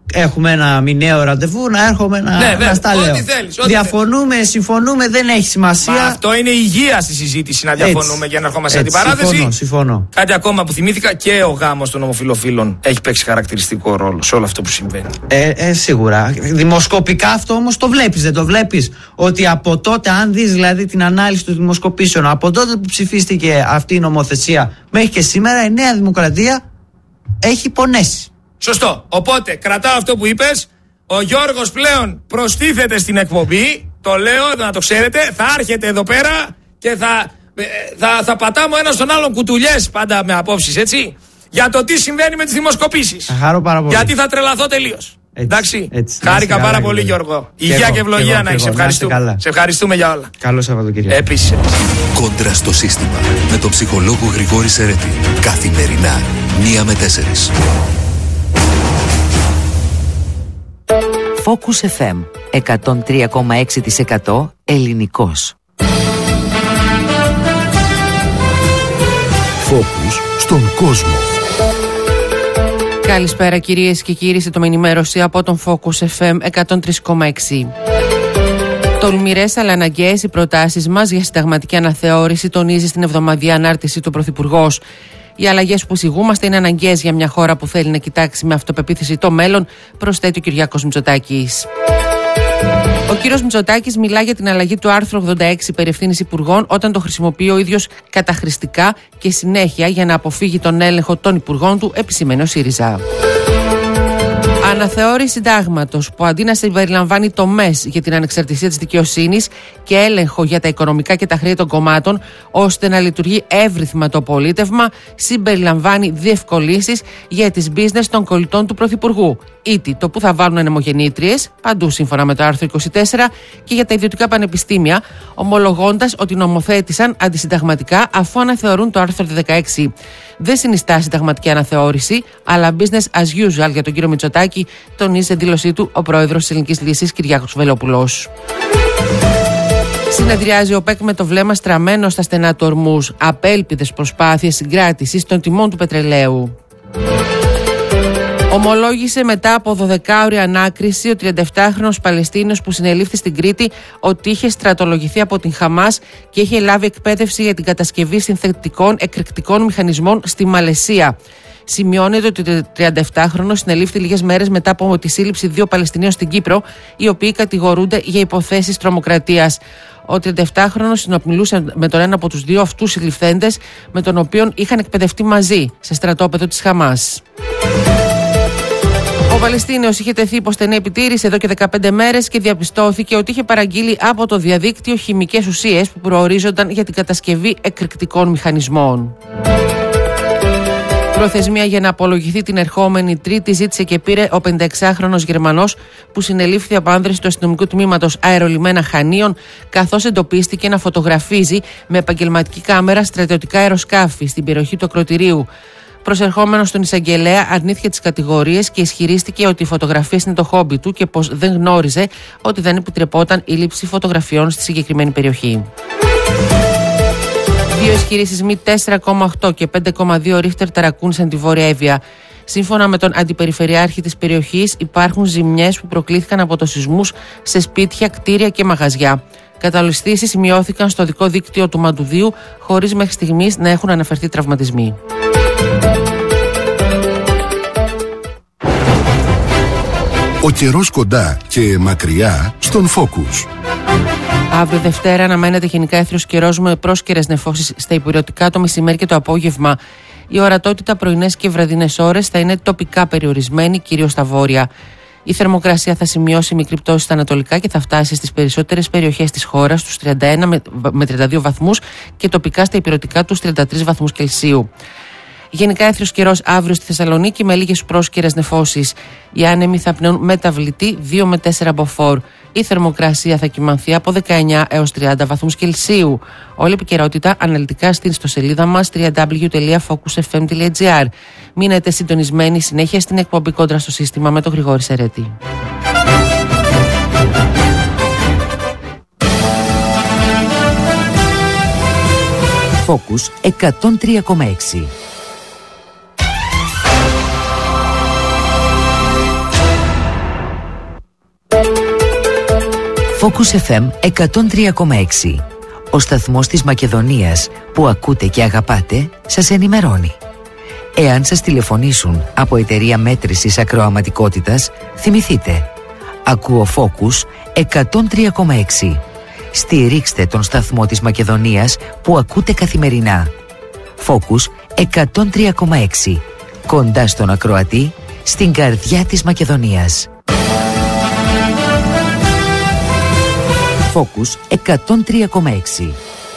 έχουμε ένα μηνιαίο ραντεβού, να έρχομαι να στα λέω. Διαφωνούμε, συμφωνούμε, δεν έχει σημασία. Μα αυτό είναι υγεία στη συζήτηση, να διαφωνούμε για να ερχόμαστε σε αντιπαράθεση. Συμφωνώ. Κάτι ακόμα που θυμήθηκα, και ο γάμος των ομοφυλοφίλων έχει παίξει χαρακτηριστικό ρόλο σε όλο αυτό που συμβαίνει. Σίγουρα. Δημοσκοπικά αυτό όμως το βλέπεις, δεν το βλέπεις? Ότι από τότε, αν δεις δηλαδή την ανάλυση των δημοσκοπήσεων, από τότε που ψηφίστηκε αυτή η νομοθεσία μέχρι και σήμερα, η Νέα Δημοκρατία έχει πονέσει. Σωστό. Οπότε κρατάω αυτό που είπες. Ο Γιώργος πλέον προστίθεται στην εκπομπή. Το λέω να το ξέρετε. Θα έρχεται εδώ πέρα και θα πατάμε ένα στον άλλον κουτουλιές, πάντα με απόψεις, έτσι, για το τι συμβαίνει με τις δημοσκοπήσεις. Θα χαρώ πάρα πολύ. Γιατί θα τρελαθώ τελείως. Εντάξει. Χάρηκα πάρα πολύ, Γιώργο. Υγεία και ευλογία να έχεις. Σε ευχαριστούμε για όλα. Καλό Σαββατοκύριακο. Επίσης. Κόντρα στο σύστημα με τον ψυχολόγο Γρηγόρη Σερέτη. Καθημερινά 1 με 4. Focus FM 103,6% ελληνικός. Focus στον κόσμο. Καλησπέρα κυρίες και κύριοι, σε ενημέρωση από τον Focus FM 103,6. Τολμηρές αλλά αναγκαίες οι προτάσεις μας για συνταγματική αναθεώρηση, τονίζει στην εβδομαδιαία ανάρτηση του Πρωθυπουργός. Οι αλλαγές που εισηγούμαστε είναι αναγκαίες για μια χώρα που θέλει να κοιτάξει με αυτοπεποίθηση το μέλλον, προσθέτει ο Κυριάκος Μητσοτάκης. Ο κύριος Μητσοτάκης μιλά για την αλλαγή του άρθρου 86 περί ευθύνης υπουργών, όταν το χρησιμοποιεί ο ίδιος καταχρηστικά και συνέχεια για να αποφύγει τον έλεγχο των υπουργών του, επισημαίνει ο ΣΥΡΙΖΑ. Αναθεώρηση συντάγματος που αντί να συμπεριλαμβάνει τομές για την ανεξαρτησία της δικαιοσύνης και έλεγχο για τα οικονομικά και τα χρέη των κομμάτων, ώστε να λειτουργεί εύρυθμα το πολίτευμα, συμπεριλαμβάνει διευκολύνσεις για τις business των κολλητών του Πρωθυπουργού. Ήτι το που θα βάλουν ανεμογεννήτριες, παντού σύμφωνα με το άρθρο 24, και για τα ιδιωτικά πανεπιστήμια, ομολογώντας ότι νομοθέτησαν αντισυνταγματικά αφού αναθεωρούν το άρθρο 16. Δεν συνιστά συνταγματική αναθεώρηση, αλλά business as usual για τον κύριο Μητσοτάκη, τονίζει σε δήλωσή του ο πρόεδρος της Ελληνικής Λύσης, Κυριάκος Βελόπουλος. Συνεδριάζει ο ΠΕΚ με το βλέμμα στραμμένο στα στενά του ορμούς. Απέλπιδες προσπάθειες συγκράτησης των τιμών του πετρελαίου. Ομολόγησε μετά από 12ωρη ανάκριση ο 37χρονος Παλαιστίνιος που συνελήφθη στην Κρήτη ότι είχε στρατολογηθεί από την Χαμάς και είχε λάβει εκπαίδευση για την κατασκευή συνθετικών εκρηκτικών μηχανισμών στη Μαλαισία. Σημειώνεται ότι ο 37χρονος συνελήφθη λίγες μέρες μετά από τη σύλληψη 2 Παλαιστινίων στην Κύπρο, οι οποίοι κατηγορούνται για υποθέσεις τρομοκρατίας. Ο 37χρονος συνομιλούσε με τον ένα από τους 2 αυτούς συλληφθέντες, με τον οποίο είχαν εκπαιδευτεί μαζί σε στρατόπεδο της Χαμάς. Ο Παλαιστίνιος είχε τεθεί υπό στενή επιτήρηση εδώ και 15 μέρες και διαπιστώθηκε ότι είχε παραγγείλει από το διαδίκτυο χημικές ουσίες που προορίζονταν για την κατασκευή εκρηκτικών μηχανισμών. Προθεσμία για να απολογηθεί την ερχόμενη Τρίτη ζήτησε και πήρε ο 56χρονος Γερμανός που συνελήφθη από άνδρες του αστυνομικού τμήματος Αερολιμένα Χανίων, καθώς εντοπίστηκε να φωτογραφίζει με επαγγελματική κάμερα στρατιωτικά αεροσκάφη στην περιοχή του ακροτηρίου. Προσερχόμενος στον εισαγγελέα, αρνήθηκε τις κατηγορίες και ισχυρίστηκε ότι οι φωτογραφίες είναι το χόμπι του και πως δεν γνώριζε ότι δεν επιτρεπόταν η λήψη φωτογραφιών στη συγκεκριμένη περιοχή. 2 ισχυροί σεισμοί 4,8 και 5,2 ρίχτερ ταρακούνησαν τη Βόρεια Εύβοια. Σύμφωνα με τον αντιπεριφερειάρχη της περιοχής, υπάρχουν ζημιές που προκλήθηκαν από το σεισμούς σε σπίτια, κτίρια και μαγαζιά. Καταολιστήσεις σημειώθηκαν στο δικό δίκτυο του Μαντουδίου, χωρίς μέχρι στιγμής να έχουν αναφερθεί τραυματισμοί. Ο καιρός κοντά και μακριά στον Focus. Αύριο Δευτέρα αναμένεται γενικά έθριος καιρός με πρόσκαιρες νεφώσεις στα υπηρετικά το μεσημέρι και το απόγευμα. Η ορατότητα πρωινές και βραδινές ώρες θα είναι τοπικά περιορισμένη, κυρίως στα βόρεια. Η θερμοκρασία θα σημειώσει μικρή πτώση στα ανατολικά και θα φτάσει στις περισσότερες περιοχές της χώρας στους 31 με 32 βαθμούς και τοπικά στα υπηρετικά τους 33 βαθμούς Κελσίου. Γενικά έθριος καιρός αύριο στη Θεσσαλονίκη με λίγες πρόσκαιρες νεφώσεις. Οι άνεμοι θα πνέουν μεταβλητή 2 με 4 μποφόρ. Η θερμοκρασία θα κυμανθεί από 19 έως 30 βαθμούς Κελσίου. Όλη η επικαιρότητα αναλυτικά στην ιστοσελίδα μας www.focusfm.gr. Μείνετε συντονισμένοι συνέχεια στην εκπομπή Κόντρα στο σύστημα με τον Γρηγόρη Σερέτη. Focus 103,6. Focus FM 103,6. Ο σταθμός της Μακεδονίας που ακούτε και αγαπάτε σας ενημερώνει. Εάν σας τηλεφωνήσουν από εταιρεία μέτρησης ακροαματικότητας, θυμηθείτε. Ακούω Focus 103,6. Στηρίξτε τον σταθμό της Μακεδονίας που ακούτε καθημερινά. Focus 103,6. Κοντά στον ακροατή, στην καρδιά της Μακεδονίας. Focus 103,6.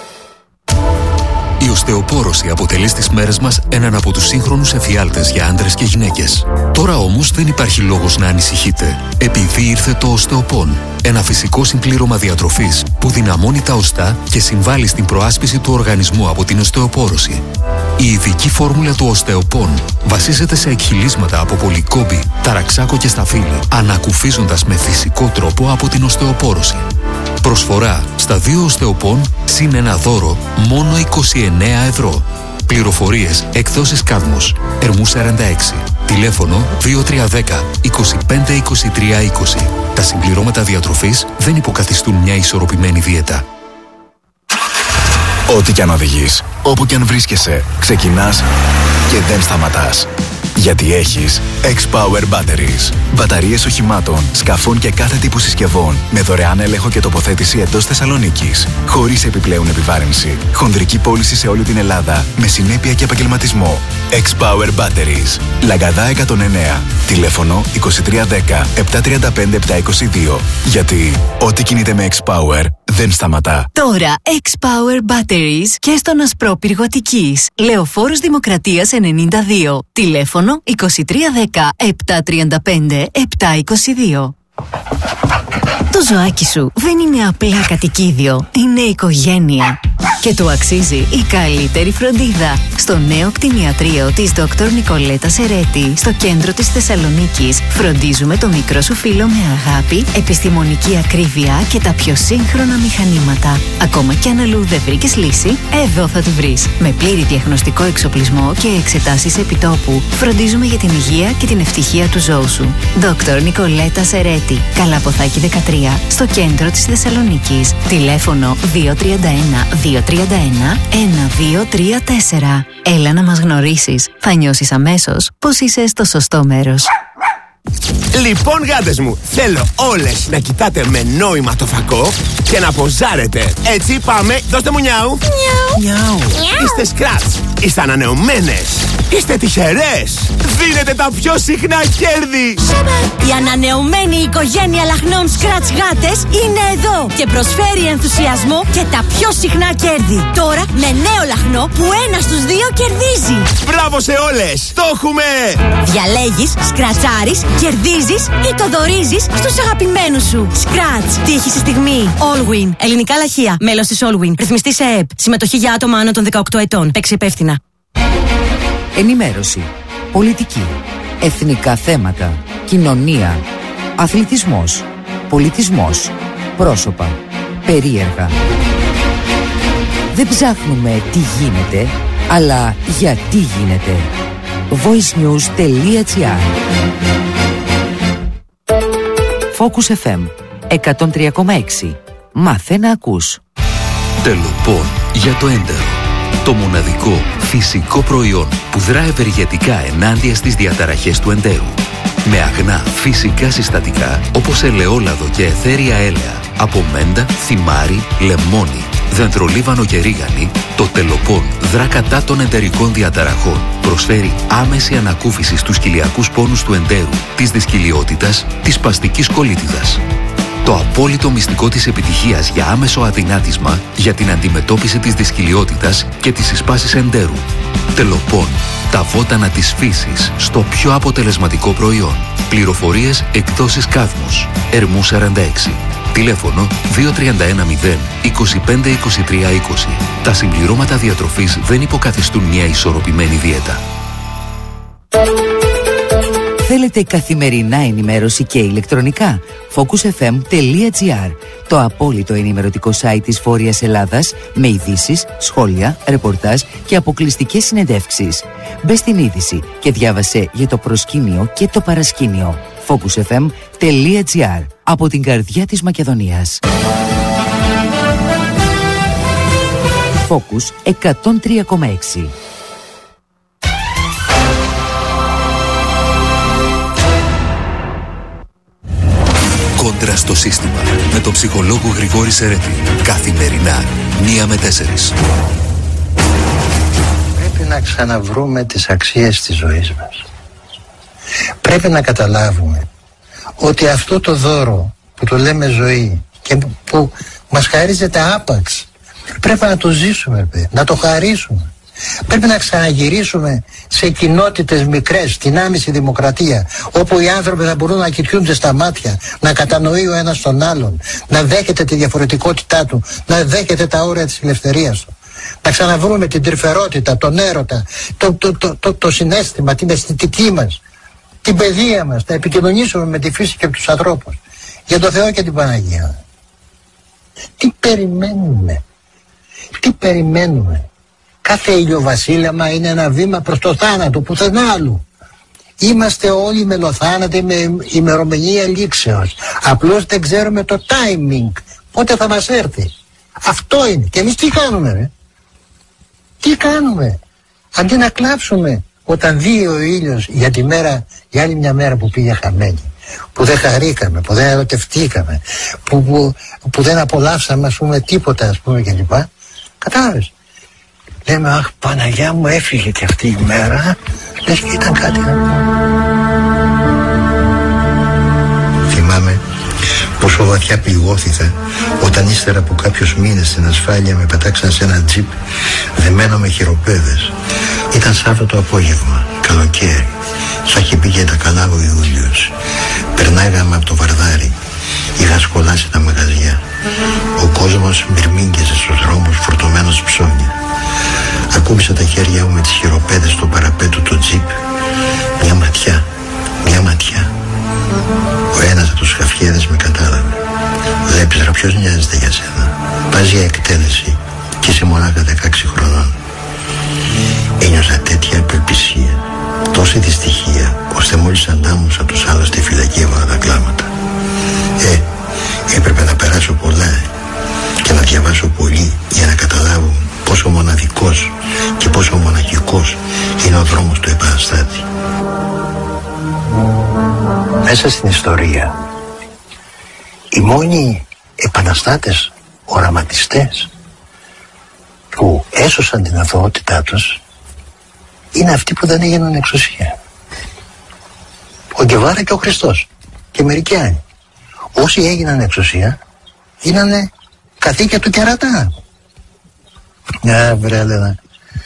Η οστεοπόρωση αποτελεί στις μέρες μας έναν από τους σύγχρονους εφιάλτες για άντρες και γυναίκες. Τώρα όμως δεν υπάρχει λόγος να ανησυχείτε, επειδή ήρθε το οστεοπόν. Ένα φυσικό συμπλήρωμα διατροφής που δυναμώνει τα οστά και συμβάλλει στην προάσπιση του οργανισμού από την οστεοπόρωση. Η ειδική φόρμουλα του οστεοπόν βασίζεται σε εκχυλίσματα από πολυκόμπη, ταραξάκο και σταφύλι, ανακουφίζοντας με φυσικό τρόπο από την οστεοπόρωση. Προσφορά στα 2 οστεοπόν συν ένα δώρο μόνο 29 ευρώ. Πληροφορίες εκδόσεις Κάδμος, Ερμού 46. Τηλέφωνο 2310 25 23 20. Τα συμπληρώματα διατροφής δεν υποκαθιστούν μια ισορροπημένη δίαιτα. Ό,τι κι αν οδηγείς, όπου κι αν βρίσκεσαι, ξεκινάς και δεν σταματάς. Γιατί έχεις X-Power Batteries. Μπαταρίες οχημάτων, σκαφών και κάθε τύπου συσκευών με δωρεάν έλεγχο και τοποθέτηση εντός Θεσσαλονίκης. Χωρίς επιπλέον επιβάρυνση. Χονδρική πώληση σε όλη την Ελλάδα με συνέπεια και επαγγελματισμό. X-Power Batteries. Λαγκαδά 109. Τηλέφωνο 2310 735 722. Γιατί ό,τι κινείται με X-Power δεν σταματά. Τώρα X-Power Batteries και στον Ασπρόπυργο Αττικής. Λεωφόρος Δημοκρατίας 92. Τηλέφωνο 2310 735 722. Το ζωάκι σου δεν είναι απλά κατοικίδιο, είναι οικογένεια. Και του αξίζει η καλύτερη φροντίδα. Στο νέο κτηνιατρίο της Dr. Νικολέτα Σερέτη, στο κέντρο της Θεσσαλονίκης, φροντίζουμε το μικρό σου φίλο με αγάπη, επιστημονική ακρίβεια και τα πιο σύγχρονα μηχανήματα. Ακόμα κι αν αλλού δεν βρήκες λύση, εδώ θα τη βρεις. Με πλήρη διαγνωστικό εξοπλισμό και εξετάσεις επιτόπου, φροντίζουμε για την υγεία και την ευτυχία του ζώου σου. Dr. Νικολέτα Σερέτη, Καλαποθάκη 13, στο κέντρο της Θεσσαλονίκης. Τηλέφωνο 231 231 1234. Έλα να μας γνωρίσεις. Θα νιώσεις αμέσως πως είσαι στο σωστό μέρος. Λοιπόν, γάτες μου, θέλω όλες να κοιτάτε με νόημα το φακό και να ποζάρετε. Έτσι, πάμε, δώστε μου νιάου. Νιάου. Είστε σκράτς, είστε ανανεωμένες, είστε τυχερές. Δίνετε τα πιο συχνά κέρδη. Η ανανεωμένη οικογένεια λαχνών σκράτς γάτες είναι εδώ και προσφέρει ενθουσιασμό και τα πιο συχνά κέρδη. Τώρα με νέο λαχνό που 1 στους 2 κερδίζει. Μπράβο σε όλες, το έχουμε. Διαλέγεις, σκρατσάρεις, κερδίζεις ή το δωρίζεις στους αγαπημένους σου. Σκράτς, τύχη στη στιγμή. Allwin, ελληνικά λαχεία, μέλος της Allwin, ρυθμιστή σε ΕΕΠ. Συμμετοχή για άτομα άνω των 18 ετών. Παίξει υπεύθυνα. Ενημέρωση, πολιτική, εθνικά θέματα, κοινωνία, αθλητισμός, πολιτισμός, πρόσωπα, περίεργα. Δεν ψάχνουμε τι γίνεται, αλλά γιατί γίνεται. voicenews.gr. Focus FM 103,6. Μάθε να ακούς. Τελοπών για το έντερο. Το μοναδικό φυσικό προϊόν που δρά ευεργετικά ενάντια στις διαταραχές του εντέρου. Με αγνά φυσικά συστατικά όπως ελαιόλαδο και αιθέρια έλαια, από μέντα, θυμάρι, λεμόνι, δεντρολίβανο και ρίγανη, το Τελοπών δρά κατά των εντερικών διαταραχών. Προσφέρει άμεση ανακούφιση στους κοιλιακούς πόνους του εντέρου, της δυσκυλιότητας, της σπαστικής κολίτιδας. Το απόλυτο μυστικό της επιτυχίας για άμεσο αδυνάτισμα για την αντιμετώπιση της δυσκυλιότητας και της εισπάσης εντέρου. Τελοπών. Τα βότανα της φύσης στο πιο αποτελεσματικό προϊόν. Πληροφορίες εκδόσεις Κάδμος. Ερμού 46. Τηλέφωνο 2310 25 23 20. Τα συμπληρώματα διατροφής δεν υποκαθιστούν μια ισορροπημένη δίαιτα. Θέλετε καθημερινά ενημέρωση και ηλεκτρονικά? focusfm.gr. Το απόλυτο ενημερωτικό site της Βόρειας Ελλάδας με ειδήσεις, σχόλια, ρεπορτάζ και αποκλειστικές συνεντεύξεις. Μπες στην είδηση και διάβασε για το προσκήνιο και το παρασκήνιο. focusfm.gr. από την καρδιά της Μακεδονίας. Focus 103,6. Κόντρα στο σύστημα με τον ψυχολόγο Γρηγόρη Σερέτη. Καθημερινά 1 με 4. Πρέπει να ξαναβρούμε τις αξίες της ζωής μας. Πρέπει να καταλάβουμε ότι αυτό το δώρο που το λέμε ζωή και που μας χαρίζεται άπαξ, πρέπει να το ζήσουμε, να το χαρίσουμε. Πρέπει να ξαναγυρίσουμε σε κοινότητες μικρές, στην άμεση δημοκρατία, όπου οι άνθρωποι θα μπορούν να κοιτούνται στα μάτια, να κατανοεί ο ένας τον άλλον, να δέχεται τη διαφορετικότητά του, να δέχεται τα όρια της ελευθερίας του. Να ξαναβρούμε την τρυφερότητα, τον έρωτα, το συναίσθημα, την αισθητική μας, την παιδεία μας, να επικοινωνήσουμε με τη φύση και τους ανθρώπους. Για τον Θεό και την Παναγία. Τι περιμένουμε? Τι περιμένουμε? Κάθε ηλιοβασίλεμα είναι ένα βήμα προς το θάνατο, πουθενά άλλου. Είμαστε όλοι μελοθάνατοι με ημερομηνία λήξεως. Απλώς δεν ξέρουμε το timing, πότε θα μας έρθει. Αυτό είναι. Και εμείς τι κάνουμε, ρε? Τι κάνουμε? Αντί να κλάψουμε όταν δει ο ήλιος για άλλη μια μέρα που πήγε χαμένη, που δεν χαρήκαμε, που δεν ερωτευτήκαμε, που δεν απολαύσαμε, ας πούμε, τίποτα, ας πούμε, κλπ. Κατάλαβες? Λέμε, αχ, Παναγιά μου, έφυγε και αυτή η μέρα, λες και ήταν κάτι. Θυμάμαι πόσο βαθιά πληγώθηκα όταν ύστερα από κάποιους μήνες στην ασφάλεια με πετάξαν σε ένα τζιπ δεμένο με χειροπέδες. Ήταν Σάββατο απόγευμα, καλοκαίρι, σαν είχε πήγε τα καλά ο Ιούλιος. Περνάγαμε από το Βαρδάρι, είχα σκολάσει τα μαγαζιά. Ο κόσμος μυρμήγκιζε στους δρόμους φορτωμένος ψώνια. Ακούμπησα τα χέρια μου με τις χειροπέδες στο παραπέτο του τζιπ. Μια ματιά. Ο ένας από τους χαφιέδες με κατάλαβε. Βλέπεις, ρε, ποιος νοιάζεται για σένα? Πας για εκτέλεση και είσαι μονάχα 16 χρονών. Ένιωσα τέτοια απελπισία, τόση δυστυχία, ώστε μόλις αντάμωσα τους άλλους στη φυλακή έβαλα τα κλάματα. Έπρεπε να περάσω πολλά και να διαβάσω πολύ για να καταλάβω πόσο μοναδικός και πόσο μοναχικός είναι ο δρόμος του επαναστάτη. Μέσα στην ιστορία, οι μόνοι επαναστάτες οραματιστές που έσωσαν την αθωότητά τους είναι αυτοί που δεν έγιναν εξουσία. Ο Γκεβάρα και ο Χριστός και μερικοί άλλοι. Όσοι έγιναν εξουσία γίνανε καθήκια του κερατά. Βρε, Έλενα,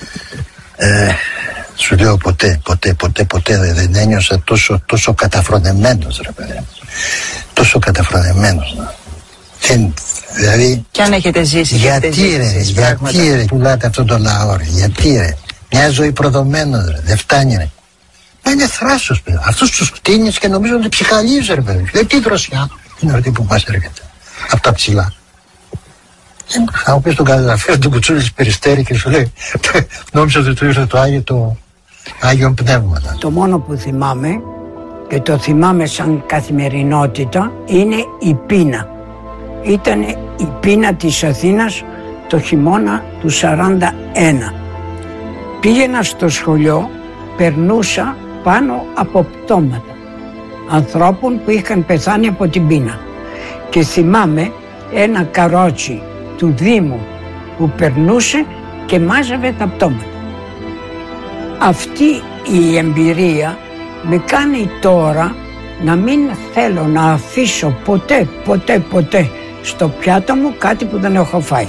σου λέω ποτέ δεν ένιωσα τόσο καταφρονεμένος, ρε παιδί. Τόσο καταφρονεμένος. Δηλαδή, κι αν έχετε ζήσει, γιατί ρε πουλάτε αυτόν τον λαό, ρε? Γιατί, ρε? Μια ζωή προδομένος, ρε, δεν φτάνει, ρε. Μα είναι θράσος, παιδί. Αυτούς τους κτίνεις και νομίζω ότι ψυχαλίζει, ρε παιδί. Τι δροσιά είναι αυτή που μας έρχεται από τα ψηλά. Θα μου πεις τον καταγραφέα του Κουτσούλης Περιστέρη και σου λέει, νόμιζα ότι του ήρθε το Άγιον Πνεύματα. Το μόνο που θυμάμαι, και το θυμάμαι σαν καθημερινότητα, είναι η πείνα. Ήταν η πείνα της Αθήνας το χειμώνα του 41. Πήγαινα στο σχολείο, περνούσα πάνω από πτώματα ανθρώπων που είχαν πεθάνει από την πείνα. Και θυμάμαι ένα καρότσι του Δήμου που περνούσε και μάζευε τα πτώματα. Αυτή η εμπειρία με κάνει τώρα να μην θέλω να αφήσω ποτέ στο πιάτο μου κάτι που δεν έχω φάει.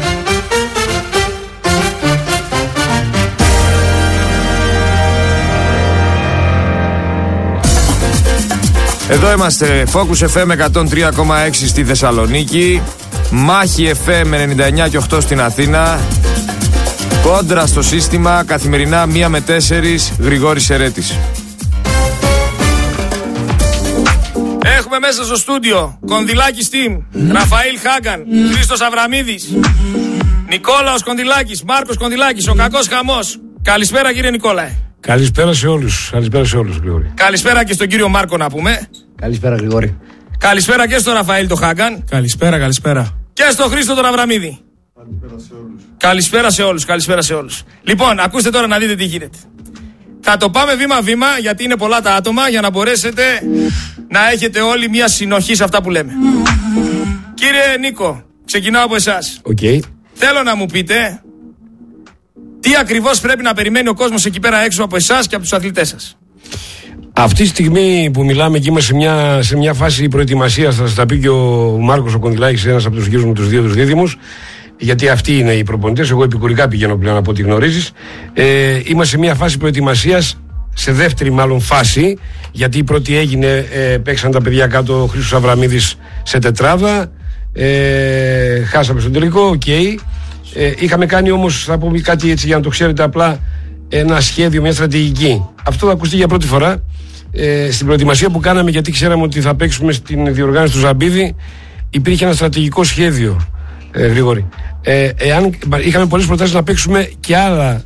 Εδώ είμαστε, Focus FM 103,6 στη Θεσσαλονίκη, Μάχη FM 99 και 8 στην Αθήνα, Κόντρα στο σύστημα, καθημερινά 1 με 4, Γρηγόρης Σερέτης. Έχουμε μέσα στο στούντιο Κονδυλάκης Team, Ραφαήλ Χάγκαν, Χρήστος Αβραμίδης, Νικόλαος Κονδυλάκης, Μάρκος Κονδυλάκης, ο κακός χαμός. Καλησπέρα, κύριε Νικόλαε. Καλησπέρα σε όλους, Γρηγόρη. Καλησπέρα και στον κύριο Μάρκο να πούμε. Καλησπέρα, Γρηγόρη. Καλησπέρα και στο Ραφαήλ το Χάγκαν. Καλησπέρα. Και στο Χρήστο τον Αβραμίδη. Καλησπέρα σε όλους. Λοιπόν, ακούστε τώρα να δείτε τι γίνεται. Θα το πάμε βήμα-βήμα, γιατί είναι πολλά τα άτομα, για να μπορέσετε να έχετε όλοι μια συνοχή σε αυτά που λέμε. Κύριε Νίκο, ξεκινάω από εσάς. Okay. Θέλω να μου πείτε τι ακριβώς πρέπει να περιμένει ο κόσμος εκεί πέρα έξω από εσάς και από τους αθλητές σας. Αυτή τη στιγμή που μιλάμε και είμαστε σε μια φάση προετοιμασίας, θα σας τα πει και ο Μάρκος ο Κονδυλάκης, ένας από τους γύρους με τους δύο τους δίδυμους, γιατί αυτοί είναι οι προπονητές. Εγώ επικουρικά πηγαίνω πλέον από ό,τι γνωρίζεις. Είμαστε σε μια φάση προετοιμασίας, σε δεύτερη μάλλον φάση, γιατί η πρώτη έγινε, παίξαν τα παιδιά κάτω, ο Χρήστος Αβραμίδης σε τετράδα, χάσαμε στον τελικό, okay. Είχαμε κάνει όμως, θα πω κάτι έτσι για να το ξέρετε απλά, ένα σχέδιο, μια στρατηγική. Αυτό θα ακουστεί για πρώτη φορά στην προετοιμασία που κάναμε, γιατί ξέραμε ότι θα παίξουμε στην διοργάνωση του Ζαμπίδη. Υπήρχε ένα στρατηγικό σχέδιο, Γρηγόρη. Είχαμε πολλές προτάσεις να παίξουμε και άλλα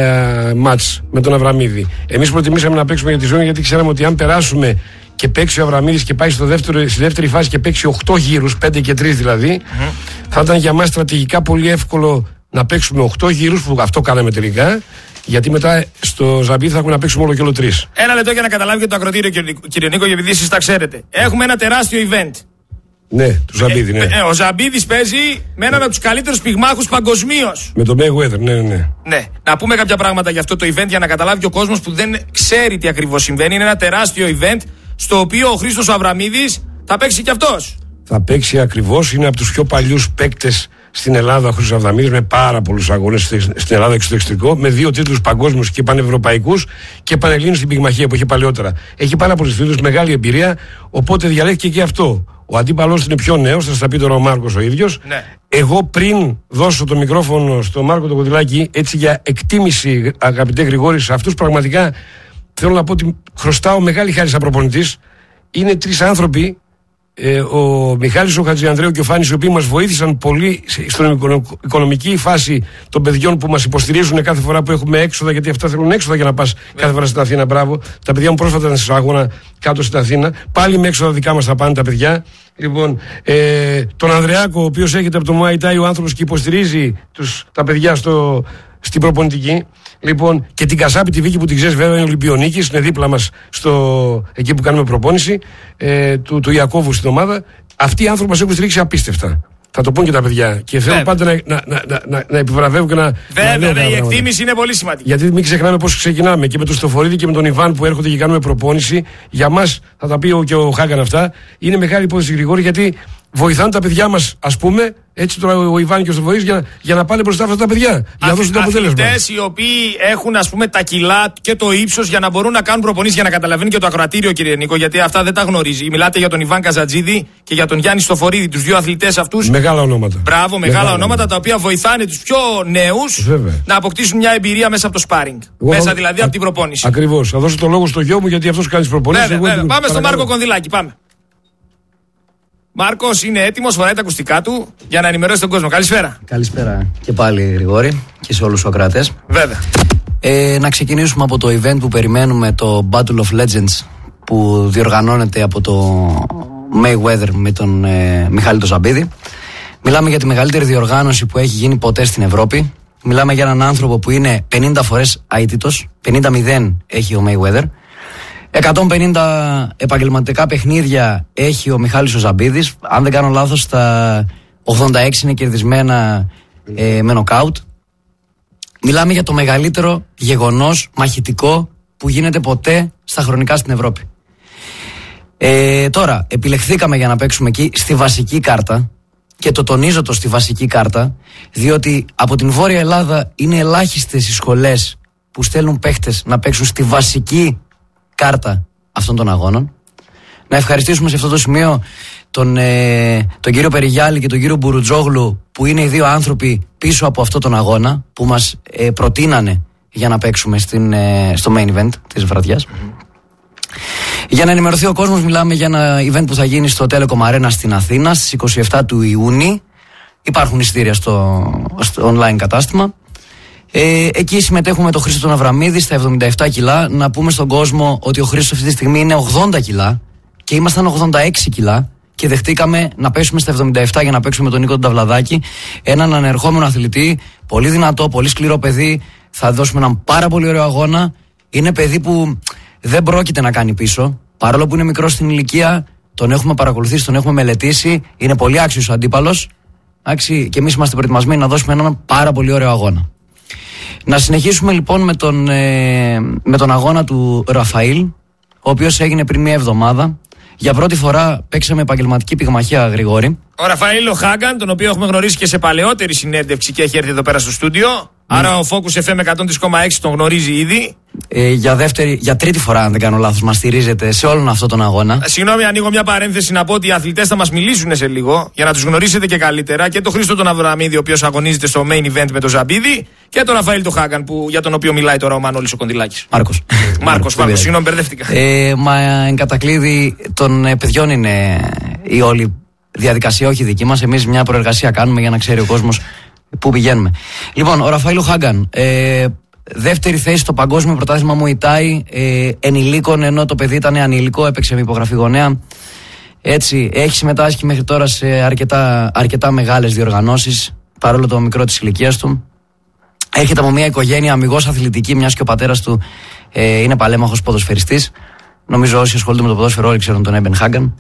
μάτς με τον Αβραμίδη. Εμείς προτιμήσαμε να παίξουμε για τη ζώνη, γιατί ξέραμε ότι αν περάσουμε και παίξει ο Αβραμίδης και πάει στη δεύτερη φάση και παίξει 8 γύρους, 5 και 3 δηλαδή, θα ήταν για μας στρατηγικά πολύ εύκολο να παίξουμε 8 γύρους, που αυτό κάναμε τελικά. Γιατί μετά στο Ζαμπίδη θα έχουμε να παίξουμε όλο και όλο 3. Ένα λεπτό για να καταλάβει και το ακροτήριο, κύριε Νίκο, επειδή εσείς τα ξέρετε. Έχουμε ένα τεράστιο event. Ναι, του Ζαμπίδη, ναι. Ο Ζαμπίδης παίζει με έναν από τους καλύτερους πυγμάχους παγκοσμίως. Με το Mayweather, ναι. Ναι. Να πούμε κάποια πράγματα για αυτό το event για να καταλάβει και ο κόσμος που δεν ξέρει τι ακριβώς συμβαίνει. Είναι ένα τεράστιο event στο οποίο ο Χρήστος Αβραμίδης θα παίξει κι αυτός. Θα παίξει ακριβώς, είναι από τους πιο παλιούς παίκτες στην Ελλάδα ο Χρήστος Αβραμίδης, με πάρα πολλούς αγώνες στην Ελλάδα και στο εξωτερικό, με 2 τίτλους παγκόσμιους και πανευρωπαϊκούς και πανελλήνιους στην πυγμαχία που είχε παλαιότερα. Έχει πάρα πολλούς τίτλους, μεγάλη εμπειρία, οπότε διαλέχθηκε και αυτό. Ο αντίπαλός είναι πιο νέος, θα σας τα πει τώρα ο Μάρκος ο ίδιος. Ναι. Εγώ πριν δώσω το μικρόφωνο στον Μάρκο τον Κοντιλάκη, έτσι για εκτίμηση, αγαπητέ Γρηγόρη, σε αυτούς πραγματικά θέλω να πω ότι χρωστάω μεγάλη χάρη σαν προπονητής. Είναι 3 άνθρωποι, ο Μιχάλης ο Χατζιανδρέου και ο Φάνης, οι οποίοι μας βοήθησαν πολύ στην οικονομική φάση των παιδιών που μας υποστηρίζουν κάθε φορά που έχουμε έξοδα, γιατί αυτά θέλουν έξοδα για να πας κάθε φορά στην Αθήνα. Μπράβο. Τα παιδιά μου πρόσφατα ήταν σε αγώνα κάτω στην Αθήνα. Πάλι με έξοδα δικά μας θα πάνε τα παιδιά. Λοιπόν, τον Ανδρεάκο, ο οποίος έρχεται από το Muay Thai, ο άνθρωπος και υποστηρίζει τα παιδιά στην προπονητική. Λοιπόν, και την Κασάπη τη Βίκη που την ξέρεις βέβαια, είναι Ολυμπιονίκης, είναι δίπλα μας εκεί που κάνουμε προπόνηση, του Ιακώβου στην ομάδα. Αυτοί οι άνθρωποι μας έχουν στηρίξει απίστευτα. Θα το πούν και τα παιδιά. Και θέλω πάντα να επιβραβεύω και να. Βέβαια, η εκτίμηση είναι πολύ σημαντική. Γιατί μην ξεχνάμε πώς ξεκινάμε. Και με τον Στοφορίδη και με τον Ιβάν που έρχονται και κάνουμε προπόνηση. Για μας, θα τα πει και ο Χάγκαν αυτά, είναι μεγάλη υπόθεση, Γρηγόρη, γιατί βοηθάνε τα παιδιά μας, ας πούμε, έτσι τώρα ο Ιβάν και ο Στοφορίδης, για να πάνε μπροστά αυτά τα παιδιά. Για να δώσουν το αποτέλεσμα. Αθλητές οι οποίοι έχουν, ας πούμε, τα κιλά και το ύψος για να μπορούν να κάνουν προπονήσεις, για να καταλαβαίνει και το ακροατήριο, κύριε Νίκο, γιατί αυτά δεν τα γνωρίζει. Μιλάτε για τον Ιβάν Καζατζίδη και για τον Γιάννη Στοφορίδη, τους 2 αθλητές αυτούς. Μεγάλα ονόματα. Μπράβο, μεγάλα ονόματα τα οποία βοηθάνε τους πιο νέους να αποκτήσουν μια εμπειρία μέσα από το σπάρινγκ. Μέσα δηλαδή από την προπόνηση. Ακριβώς. Θα δώσω το λόγο στο γιο μου, γιατί αυτός κάνει προπονήσεις. Πάμε στον Μάρκο Κονδυλάκη, πάμε. Μάρκος είναι έτοιμος, φοράει τα ακουστικά του για να ενημερώσει τον κόσμο. Καλησπέρα. Καλησπέρα και πάλι, Γρηγόρη, και σε όλους τους ακροατές. Βέβαια. Να ξεκινήσουμε από το event που περιμένουμε, το Battle of Legends, που διοργανώνεται από το Mayweather με τον Μιχάλη τον Ζαμπίδη. Μιλάμε για τη μεγαλύτερη διοργάνωση που έχει γίνει ποτέ στην Ευρώπη. Μιλάμε για έναν άνθρωπο που είναι 50 φορές αίτητος, 50-0 έχει ο Mayweather. 150 επαγγελματικά παιχνίδια έχει ο Μιχάλης ο Ζαμπίδης. Αν δεν κάνω λάθος, τα 86 είναι κερδισμένα με νοκάουτ. Μιλάμε για το μεγαλύτερο γεγονός μαχητικό που γίνεται ποτέ στα χρονικά στην Ευρώπη. Τώρα, επιλεχθήκαμε για να παίξουμε εκεί στη βασική κάρτα, και το τονίζω το στη βασική κάρτα, διότι από την Βόρεια Ελλάδα είναι ελάχιστες οι σχολές που στέλνουν παίχτες να παίξουν στη βασική κάρτα αυτών των αγώνων. Να ευχαριστήσουμε σε αυτό το σημείο τον κύριο Περιγιάλη και τον κύριο Μπουρουτζόγλου, που είναι οι 2 άνθρωποι πίσω από αυτόν τον αγώνα, που μας προτείνανε για να παίξουμε στο main event της βραδιάς. Για να ενημερωθεί ο κόσμος, μιλάμε για ένα event που θα γίνει στο Telecom Arena στην Αθήνα στις 27 του Ιούνιου. Υπάρχουν εισιτήρια στο online κατάστημα. Εκεί συμμετέχουμε τον Χρήστο τον Αβραμίδη στα 77 κιλά. Να πούμε στον κόσμο ότι ο Χρήστος αυτή τη στιγμή είναι 80 κιλά και ήμασταν 86 κιλά και δεχτήκαμε να πέσουμε στα 77 για να παίξουμε με τον Νίκο τον Ταυλαδάκη. Έναν ανερχόμενο αθλητή, πολύ δυνατό, πολύ σκληρό παιδί. Θα δώσουμε έναν πάρα πολύ ωραίο αγώνα. Είναι παιδί που δεν πρόκειται να κάνει πίσω. Παρόλο που είναι μικρό στην ηλικία, τον έχουμε παρακολουθήσει, τον έχουμε μελετήσει. Είναι πολύ άξιος αντίπαλος. Και εμείς είμαστε προετοιμασμένοι να δώσουμε έναν πάρα πολύ ωραίο αγώνα. Να συνεχίσουμε λοιπόν με τον αγώνα του Ραφαήλ, ο οποίος έγινε πριν μία εβδομάδα. Για πρώτη φορά παίξαμε επαγγελματική πυγμαχία, Γρηγόρη. Ο Ραφαήλ ο Χάγκαν, τον οποίο έχουμε γνωρίσει και σε παλαιότερη συνέντευξη και έχει έρθει εδώ πέρα στο στούντιο. Άρα ο Focus FM 100,6 τον γνωρίζει ήδη. Για τρίτη φορά, αν δεν κάνω λάθος, μας στηρίζεται σε όλον αυτόν τον αγώνα. Συγγνώμη, ανοίγω μια παρένθεση να πω ότι οι αθλητές θα μας μιλήσουν σε λίγο για να τους γνωρίσετε και καλύτερα. Και τον Χρήστο τον Αβραμίδη, ο οποίος αγωνίζεται στο main event με τον Ζαμπίδη. Και τον Ραφαήλ τον Χάγκαν, για τον οποίο μιλάει τώρα ο Μανώλης ο Κοντιλάκης. Μάρκος, συγγνώμη, μπερδεύτηκα. Μα εν κατακλείδη των παιδιών είναι η όλη διαδικασία, όχι δική μας. Εμείς μια προεργασία κάνουμε για να ξέρει ο κόσμος πού πηγαίνουμε. Λοιπόν, ο Ραφαήλ Χάγκαν, δεύτερη θέση στο παγκόσμιο πρωτάθλημα Μουάι, ενηλίκων, ενώ το παιδί ήταν ανηλικό, έπαιξε με υπογραφή γονέα. Έτσι, έχει συμμετάσχει μέχρι τώρα σε αρκετά μεγάλες διοργανώσεις, παρόλο το μικρό της ηλικίας του. Έρχεται από μια οικογένεια αμιγώς αθλητική, μιας και ο πατέρας του είναι παλέμαχος ποδοσφαιριστής. Νομίζω όσοι ασχολούνται με το ποδόσφαιρο όλοι ξέρουν τον Έμπεν Χάγκαν.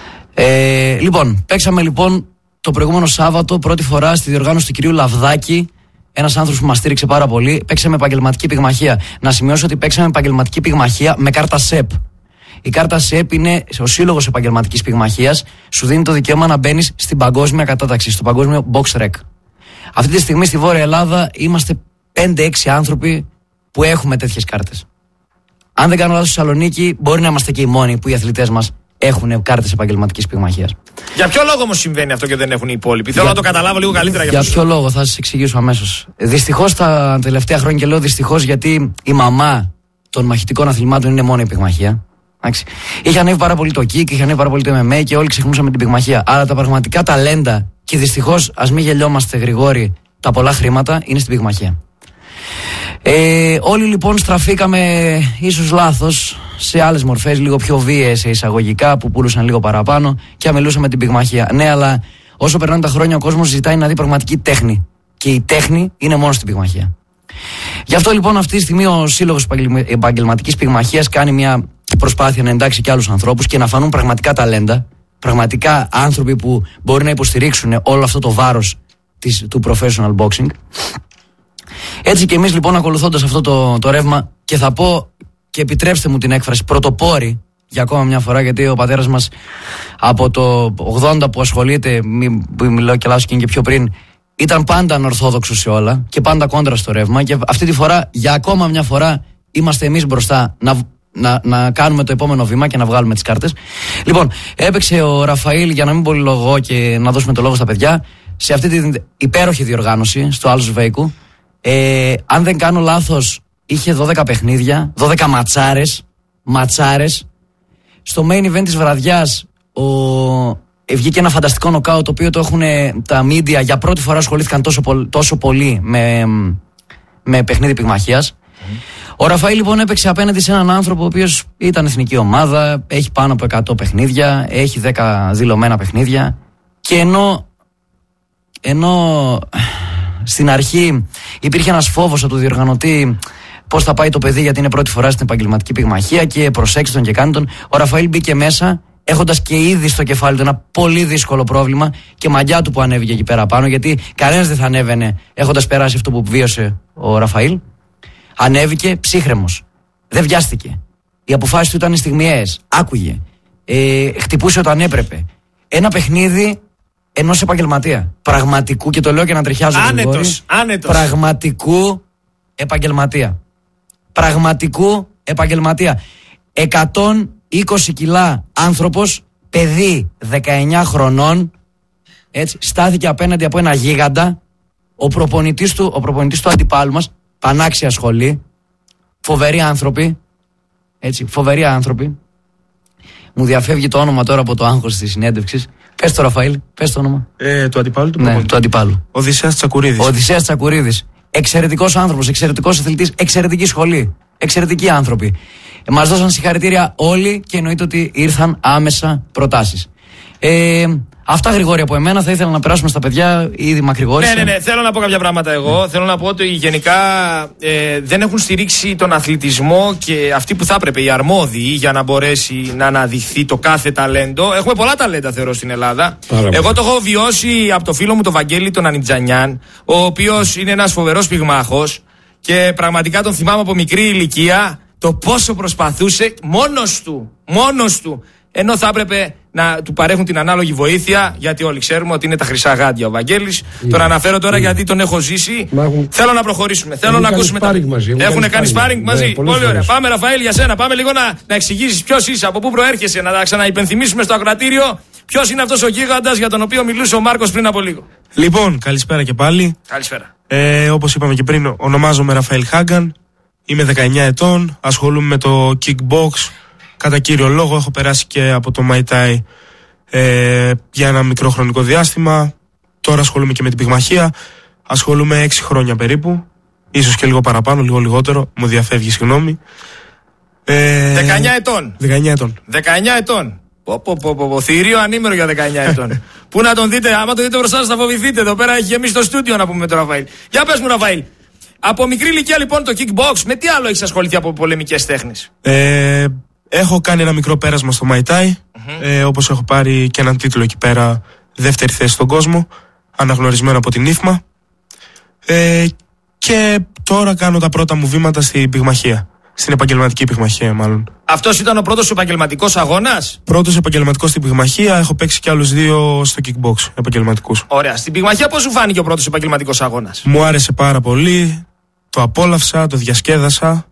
Λοιπόν, παίξαμε λοιπόν το προηγούμενο Σάββατο πρώτη φορά στη διοργάνωση του κυρίου Λαβδάκη. Ένας άνθρωπος που μας στήριξε πάρα πολύ. Παίξαμε επαγγελματική πυγμαχία. Να σημειώσω ότι παίξαμε επαγγελματική πυγμαχία με κάρτα ΣΕΠ. Η κάρτα ΣΕΠ είναι ο σύλλογος επαγγελματικής πυγμαχίας. Σου δίνει το δικαίωμα να μπαίνεις στην παγκόσμια κατάταξη, στο παγκόσμιο box rec. Αυτή τη στιγμή στη Βόρεια Ελλάδα είμαστε 5-6 άνθρωποι που έχουμε τέτοιες κάρτες. Αν δεν κάνω λάθος, στη Θεσσαλονίκη μπορεί να είμαστε και οι μόνοι που οι αθλητές μας έχουν κάρτες επαγγελματικής πυγμαχίας. Για ποιο λόγο όμως συμβαίνει αυτό και δεν έχουν οι υπόλοιποι? Θέλω να το καταλάβω λίγο καλύτερα για ποιο λόγο, θα σας εξηγήσω αμέσως. Δυστυχώς τα τελευταία χρόνια, και λέω δυστυχώς γιατί η μαμά των μαχητικών αθλημάτων είναι μόνο η πυγμαχία. Είχε ανέβει πάρα πολύ το κικ, είχε ανέβει πάρα πολύ το MMA και όλοι ξεχνούσαμε την πυγμαχία. Αλλά τα πραγματικά ταλέντα, και δυστυχώς ας μην γελιόμαστε, Γρηγόρη, τα πολλά χρήματα είναι στην πυγμαχία. Όλοι λοιπόν στραφήκαμε ίσως λάθος σε άλλες μορφές, λίγο πιο βίαιες σε εισαγωγικά, που πούλουσαν λίγο παραπάνω και αμελούσαμε την πυγμαχία. Ναι, αλλά όσο περνάνε τα χρόνια ο κόσμος ζητάει να δει πραγματική τέχνη. Και η τέχνη είναι μόνο στην πυγμαχία. Γι' αυτό λοιπόν αυτή τη στιγμή ο Σύλλογος Επαγγελματικής Πυγμαχίας κάνει μια προσπάθεια να εντάξει και άλλους ανθρώπους και να φανούν πραγματικά ταλέντα, πραγματικά άνθρωποι που μπορεί να υποστηρίξουν όλο αυτό το βάρος του professional boxing. Έτσι και εμείς λοιπόν, ακολουθώντας αυτό το ρεύμα, και θα πω, και επιτρέψτε μου την έκφραση, πρωτοπόροι για ακόμα μια φορά, γιατί ο πατέρας μας από το 80 που ασχολείται, που μιλάω και λάθος και είναι και πιο πριν, ήταν πάντα ανορθόδοξος σε όλα και πάντα κόντρα στο ρεύμα, και αυτή τη φορά, για ακόμα μια φορά, είμαστε εμείς μπροστά να κάνουμε το επόμενο βήμα και να βγάλουμε τις κάρτες. Λοιπόν, έπαιξε ο Ραφαήλ, για να μην πολυλογώ και να δώσουμε το λόγο στα παιδιά, σε αυτή την υπέροχη διοργάνωση στο Άλσος Βέικου. Αν δεν κάνω λάθος, είχε 12 παιχνίδια, 12 ματσάρες. Στο main event της βραδιάς βγήκε ένα φανταστικό νοκάου, το οποίο το έχουν τα media. Για πρώτη φορά ασχολήθηκαν τόσο πολύ με παιχνίδι πυγμαχίας. Ο Ραφαήλ λοιπόν έπαιξε απέναντι σε έναν άνθρωπο ο οποίος ήταν εθνική ομάδα, έχει πάνω από 100 παιχνίδια, έχει 10 δηλωμένα παιχνίδια, και ενώ στην αρχή υπήρχε ένας φόβος από το διοργανωτή πώς θα πάει το παιδί, γιατί είναι πρώτη φορά στην επαγγελματική πυγμαχία και προσέξτε τον και κάνει τον, ο Ραφαήλ μπήκε μέσα έχοντας και ήδη στο κεφάλι του ένα πολύ δύσκολο πρόβλημα, και μαγιά του που ανέβηκε εκεί πέρα πάνω, γιατί κανένας δεν θα ανέβαινε έχοντας περάσει αυτό που βίωσε ο Ραφαήλ. Ανέβηκε ψύχρεμος, δεν βιάστηκε, οι αποφάσεις του ήταν στιγμιαίες, άκουγε, χτυπούσε όταν έπρεπε. Ένα παιχνίδι ενός επαγγελματία, πραγματικού, και το λέω και να τριχιάζω, άνετος. Πραγματικού επαγγελματία, 120 κιλά άνθρωπος, παιδί 19 χρονών, έτσι, στάθηκε απέναντι από ένα γίγαντα. Ο προπονητής του αντιπάλου μας, πανάξια σχολή, φοβεροί άνθρωποι, έτσι, φοβεροί άνθρωποι. Μου διαφεύγει το όνομα τώρα από το άγχος της συνέντευξης. Πες το, Ραφαήλ, πες το όνομα. Του αντιπάλου του προπονητή. Του αντιπάλου. Οδυσσέας Τσακουρίδης. Εξαιρετικός άνθρωπος, εξαιρετικός αθλητής, εξαιρετική σχολή. Εξαιρετικοί άνθρωποι. Μας δώσαν συγχαρητήρια όλοι και εννοείται ότι ήρθαν άμεσα προτάσεις. Αυτά γρηγόρια από εμένα. Θα ήθελα να περάσουμε στα παιδιά. Ήδη μακρηγόρησα. Ναι. Θέλω να πω κάποια πράγματα εγώ. Θέλω να πω ότι γενικά δεν έχουν στηρίξει τον αθλητισμό και αυτοί που θα έπρεπε, οι αρμόδιοι, για να μπορέσει να αναδειχθεί το κάθε ταλέντο. Έχουμε πολλά ταλέντα, θεωρώ, στην Ελλάδα. Εγώ το έχω βιώσει από το φίλο μου τον Βαγγέλη τον Ανιτζανιάν, ο οποίος είναι ένας φοβερός πυγμάχος και πραγματικά τον θυμάμαι από μικρή ηλικία το πόσο προσπαθούσε μόνος του. Ενώ θα έπρεπε να του παρέχουν την ανάλογη βοήθεια, γιατί όλοι ξέρουμε ότι είναι τα χρυσά γάντια ο Βαγγέλης. Τον αναφέρω τώρα γιατί τον έχω ζήσει. Θέλω να προχωρήσουμε. Θέλω να ακούσουμε τα. Έχουν κάνει σπάρινγκ μαζί. Πολύ ωραία. Πάμε, Ραφαήλ, για σένα. Πάμε λίγο να εξηγήσεις ποιος είσαι, από πού προέρχεσαι, να τα ξαναυπενθυμίσουμε στο ακροατήριο. Ποιος είναι αυτός ο γίγαντας για τον οποίο μιλούσε ο Μάρκος πριν από λίγο. Λοιπόν, καλησπέρα και πάλι. Καλησπέρα. Όπως είπαμε και πριν, ονομάζομαι Ραφαήλ Χάγκαν. Είμαι 19 ετών. Ασχολούμαι με το kickbox. Κατά κύριο λόγο έχω περάσει και από το Muay Thai για ένα μικρό χρονικό διάστημα. Τώρα ασχολούμαι και με την πυγμαχία. Ασχολούμαι 6 χρόνια περίπου. Ίσως και λίγο παραπάνω, λίγο λιγότερο. Μου διαφεύγει, συγγνώμη. 19 ετών. 19 ετών. 19 ετών. Θηρίο ανήμερο για 19 ετών. Πού να τον δείτε, άμα τον δείτε μπροστά σας θα φοβηθείτε. Εδώ πέρα έχει γεμίσει το στούντιο να πούμε με τον Ραφαήλ. Για πες μου, Ραφαήλ. Από μικρή ηλικία λοιπόν το kickbox, με τι άλλο έχεις ασχοληθεί από πολεμικές τέχνες? Έχω κάνει ένα μικρό πέρασμα στο Muay Thai. Όπως έχω πάρει και έναν τίτλο εκεί πέρα, δεύτερη θέση στον κόσμο, αναγνωρισμένο από την IFMA. Και τώρα κάνω τα πρώτα μου βήματα στην πυγμαχία. Στην επαγγελματική πυγμαχία, μάλλον. Αυτός ήταν ο πρώτος επαγγελματικός αγώνας? Πρώτος επαγγελματικός στην πυγμαχία. Έχω παίξει κι άλλους 2 στο kickbox επαγγελματικούς. Ωραία. Στην πυγμαχία πώς σου φάνηκε ο πρώτος επαγγελματικός αγώνας? Μου άρεσε πάρα πολύ. Το απόλαυσα, το διασκέδασα.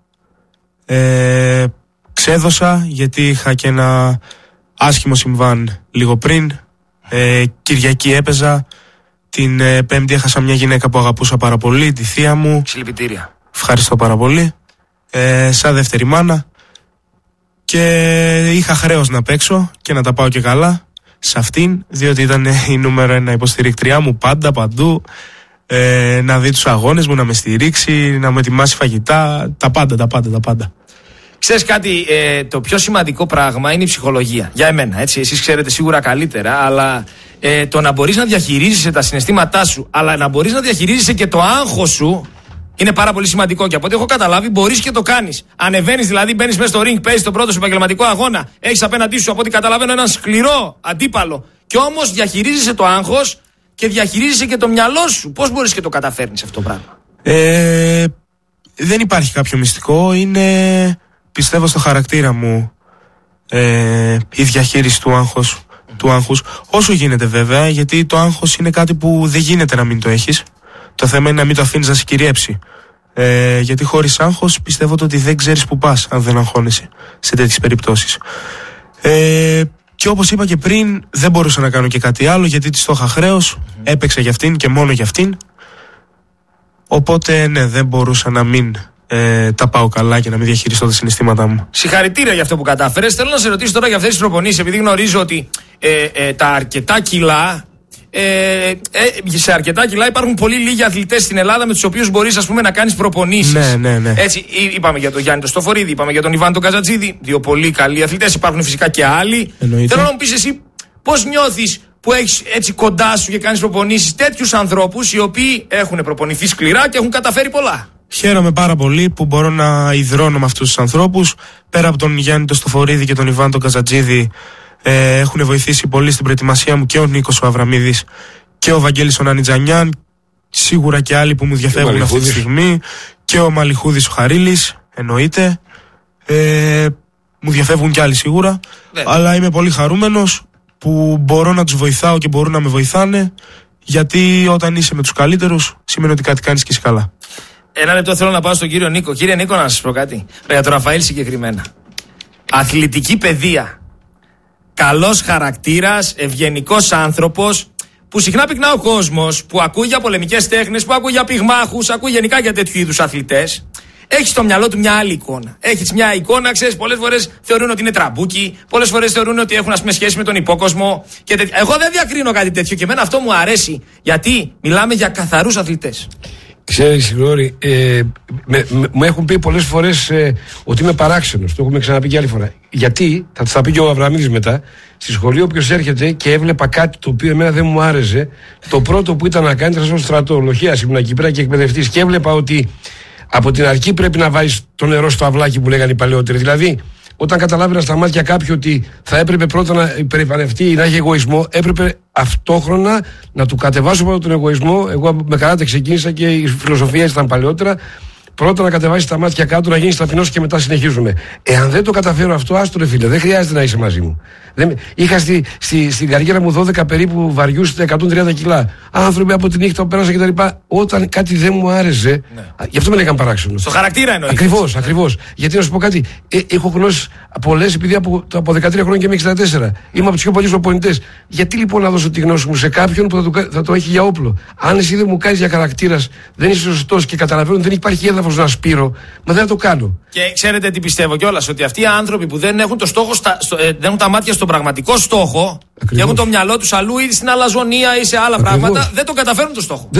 Ξέδωσα γιατί είχα και ένα άσχημο συμβάν λίγο πριν. Κυριακή έπαιζα. Την Πέμπτη έχασα μια γυναίκα που αγαπούσα πάρα πολύ, τη θεία μου. Συλληπιτήρια. Ευχαριστώ πάρα πολύ. Σαν δεύτερη μάνα. Και είχα χρέος να παίξω και να τα πάω και καλά σε αυτήν, διότι ήταν η νούμερο 1 υποστηρικτριά μου πάντα, παντού. Να δει τους αγώνες μου, να με στηρίξει, να μου ετοιμάσει φαγητά. Τα πάντα. Ξέρεις κάτι, το πιο σημαντικό πράγμα είναι η ψυχολογία. Για εμένα, έτσι. Εσείς ξέρετε σίγουρα καλύτερα, αλλά το να μπορείς να διαχειρίζεσαι τα συναισθήματά σου, αλλά να μπορείς να διαχειρίζεσαι και το άγχος σου, είναι πάρα πολύ σημαντικό. Και από ό,τι έχω καταλάβει, μπορείς και το κάνεις. Ανεβαίνεις δηλαδή, μπαίνεις μέσα στο ring, παίζεις τον πρώτο σου επαγγελματικό αγώνα, έχεις απέναντί σου, από ό,τι καταλαβαίνω, έναν σκληρό αντίπαλο. Και όμως διαχειρίζεσαι το άγχος και διαχειρίζεσαι και το μυαλό σου. Πώς μπορείς και το καταφέρνεις αυτό το πράγμα? Δεν υπάρχει κάποιο μυστικό. Είναι, πιστεύω, στο χαρακτήρα μου η διαχείριση του άγχους. Όσο γίνεται βέβαια, γιατί το άγχος είναι κάτι που δεν γίνεται να μην το έχεις. Το θέμα είναι να μην το αφήνεις να σε κυριέψει. Γιατί χωρίς άγχος πιστεύω ότι δεν ξέρεις που πας αν δεν αγχώνεσαι σε τέτοιες περιπτώσεις. Και όπως είπα και πριν, δεν μπορούσα να κάνω και κάτι άλλο γιατί της το είχα χρέος. Έπαιξα για αυτήν και μόνο για αυτήν. Οπότε ναι, δεν μπορούσα να μην τα πάω καλά και να μην διαχειριστώ τα συναισθήματά μου. Συγχαρητήρια για αυτό που κατάφερες. Θέλω να σε ρωτήσω τώρα για αυτές τις προπονήσεις, επειδή γνωρίζω ότι τα αρκετά κιλά. Σε αρκετά κιλά υπάρχουν πολύ λίγοι αθλητές στην Ελλάδα με τους οποίους μπορείς, ας πούμε, να κάνεις προπονήσεις. Ναι. Έτσι, είπαμε για τον Γιάννη τον Στοφορίδη, είπαμε για τον Ιβάν τον Καζατζίδη. 2 πολύ καλοί αθλητές. Υπάρχουν φυσικά και άλλοι. Εννοείται. Θέλω να μου πεις εσύ πώς νιώθεις που έχεις έτσι κοντά σου και κάνεις προπονήσεις τέτοιους ανθρώπους οι οποίοι έχουν προπονηθεί σκληρά και έχουν καταφέρει πολλά? Χαίρομαι πάρα πολύ που μπορώ να ιδρώνω με αυτούς τους ανθρώπους. Πέρα από τον Γιάννη τον Στοφορίδη και τον Ιβάν τον Καζατζίδη, έχουν βοηθήσει πολύ στην προετοιμασία μου και ο Νίκος ο Αβραμίδης και ο Βαγγέλης ο Ανιτζανιάν, σίγουρα και άλλοι που μου διαφεύγουν αυτή τη στιγμή, και ο Μαλιχούδης ο Χαρίλης, εννοείται. Μου διαφεύγουν και άλλοι σίγουρα, αλλά είμαι πολύ χαρούμενος που μπορώ να τους βοηθάω και μπορούν να με βοηθάνε, γιατί όταν είσαι με τους καλύτερους σημαίνει ότι κάτι κάνεις και είσαι καλά. Ένα λεπτό θέλω να πάω στον κύριο Νίκο. Κύριε Νίκο, να σας πω κάτι για τον Ραφαήλ συγκεκριμένα. Αθλητική παιδεία. Καλός χαρακτήρας, ευγενικός άνθρωπος, που συχνά πυκνά ο κόσμος, που ακούει για πολεμικές τέχνες, που ακούει για πυγμάχους, ακούει γενικά για τέτοιου είδους αθλητές, έχει στο μυαλό του μια άλλη εικόνα. Έχει μια εικόνα, ξέρεις, πολλές φορές θεωρούν ότι είναι τραμπούκι, πολλές φορές θεωρούν ότι έχουν, ας πούμε, σχέση με τον υπόκοσμο και τέτοια. Εγώ δεν διακρίνω κάτι τέτοιο και εμένα αυτό μου αρέσει, γιατί μιλάμε για καθαρούς αθλητές. Ξέρεις, Γρηγόρη, μου έχουν πει πολλές φορές ότι είμαι παράξενος. Το έχουμε ξαναπεί και άλλη φορά. Γιατί, θα τα πει και ο Αβραμίδης μετά, στη σχολή όποιος έρχεται και έβλεπα κάτι το οποίο εμένα δεν μου άρεσε, το πρώτο που ήταν να κάνει ήταν στο στρατό. Λοχείας ήμουν εκεί πέρα και εκπαιδευτής και έβλεπα ότι από την αρχή πρέπει να βάζεις το νερό στο αυλάκι που λέγανε οι παλαιότεροι. Δηλαδή, όταν καταλάβαινα στα μάτια κάποιου ότι θα έπρεπε πρώτα να υπερηφανευτεί ή να έχει εγωισμό, έπρεπε αυτόχρονα να του κατεβάσω από τον εγωισμό. Εγώ με καράτε ξεκίνησα και η φιλοσοφία ήταν παλαιότερα. Πρώτα να κατεβάσει τα μάτια κάτω, να γίνει ταπεινός και μετά συνεχίζουμε. Εάν δεν το καταφέρω αυτό, άστο ρε φίλε, δεν χρειάζεται να είσαι μαζί μου. Είχα στην καριέρα μου 12 περίπου βαριούς 130 κιλά. Άνθρωποι από τη νύχτα που πέρασαν κτλ. Όταν κάτι δεν μου άρεσε, γι' αυτό με λέγαν παράξενο. Στο χαρακτήρα εννοεί. Ακριβώς. Γιατί να σου πω κάτι, έχω γνώσει πολλές επειδή από 13 χρόνια και μέχρι 64. Είμαι από τους πιο πολλούς προπονητές. Γιατί λοιπόν να δώσω τη γνώση μου σε κάποιον που θα το έχει για όπλο? Αν εσύ δεν μου κάνεις για χαρακτήρας, δεν είσαι σωστός και καταλαβαίνω ότι δεν υπάρχει έδαφος να σπείρω, μα δεν θα το κάνω. Και ξέρετε τι πιστεύω κιόλας, ότι αυτοί οι άνθρωποι που δεν έχουν το στόχο, δεν έχουν τα μάτια στον πραγματικό στόχο, ακριβώς, και έχουν το μυαλό τους αλλού ή στην αλαζονία ή σε άλλα πράγματα, δεν το καταφέρουν το στόχο.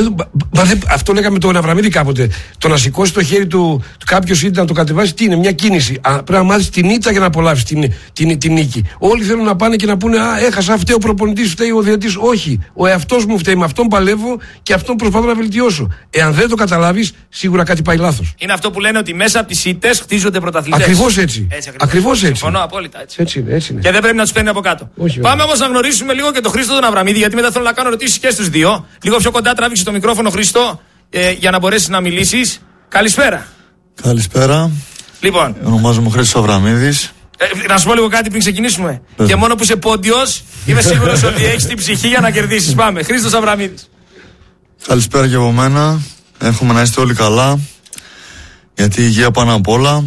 Αυτό λέγαμε τον Αβραμίδη κάποτε. Το να σηκώσει το χέρι του κάποιος ή να το κατεβάσει, τι είναι, μια κίνηση. Πρέπει να μάθεις την ήττα για να απολαύσεις την νίκη. Όλοι θέλουν να πάνε και να πούνε έχασα, φταίει ο προπονητής, φταίει ο διαιτητής. Όχι. Ο εαυτός μου φταίει, με αυτόν παλεύω και αυτόν προσπαθώ να βελτιώσω. Εάν δεν το καταλάβεις, σίγουρα κάτι πάει λάθος. Είναι αυτό που λένε ότι μέσα από τις ήττες χτίζονται πρωταθλητές. Ακριβώς έτσι. Ακριβώς έτσι. Συμφωνώ απόλυτα έτσι. Έτσι είναι. Και δεν πρέπει να τους παίρνει από κάτω. Όχι, πάμε όμως να γνωρίσουμε λίγο και τον Χρήστο τον Αβραμίδη, γιατί μετά θέλω να κάνω ερωτήσεις και στους δύο. Λίγο πιο κοντά τράβηξε το μικρόφωνο, Χρήστο, για να μπορέσεις να μιλήσεις. Καλησπέρα. Καλησπέρα. Λοιπόν. Ονομάζομαι Χρήστος Αβραμίδης. Να σου πω λίγο κάτι πριν ξεκινήσουμε. Και μόνο που είσαι πόντιος, είμαι σίγουρος ότι έχεις την ψυχή για να κερδίσεις. Πάμε. Χρήστος Αβραμίδης. Καλησπέρα και από μένα. Εύχομαι να είστε όλοι καλά. Γιατί η υγεία πάνω απ' όλα.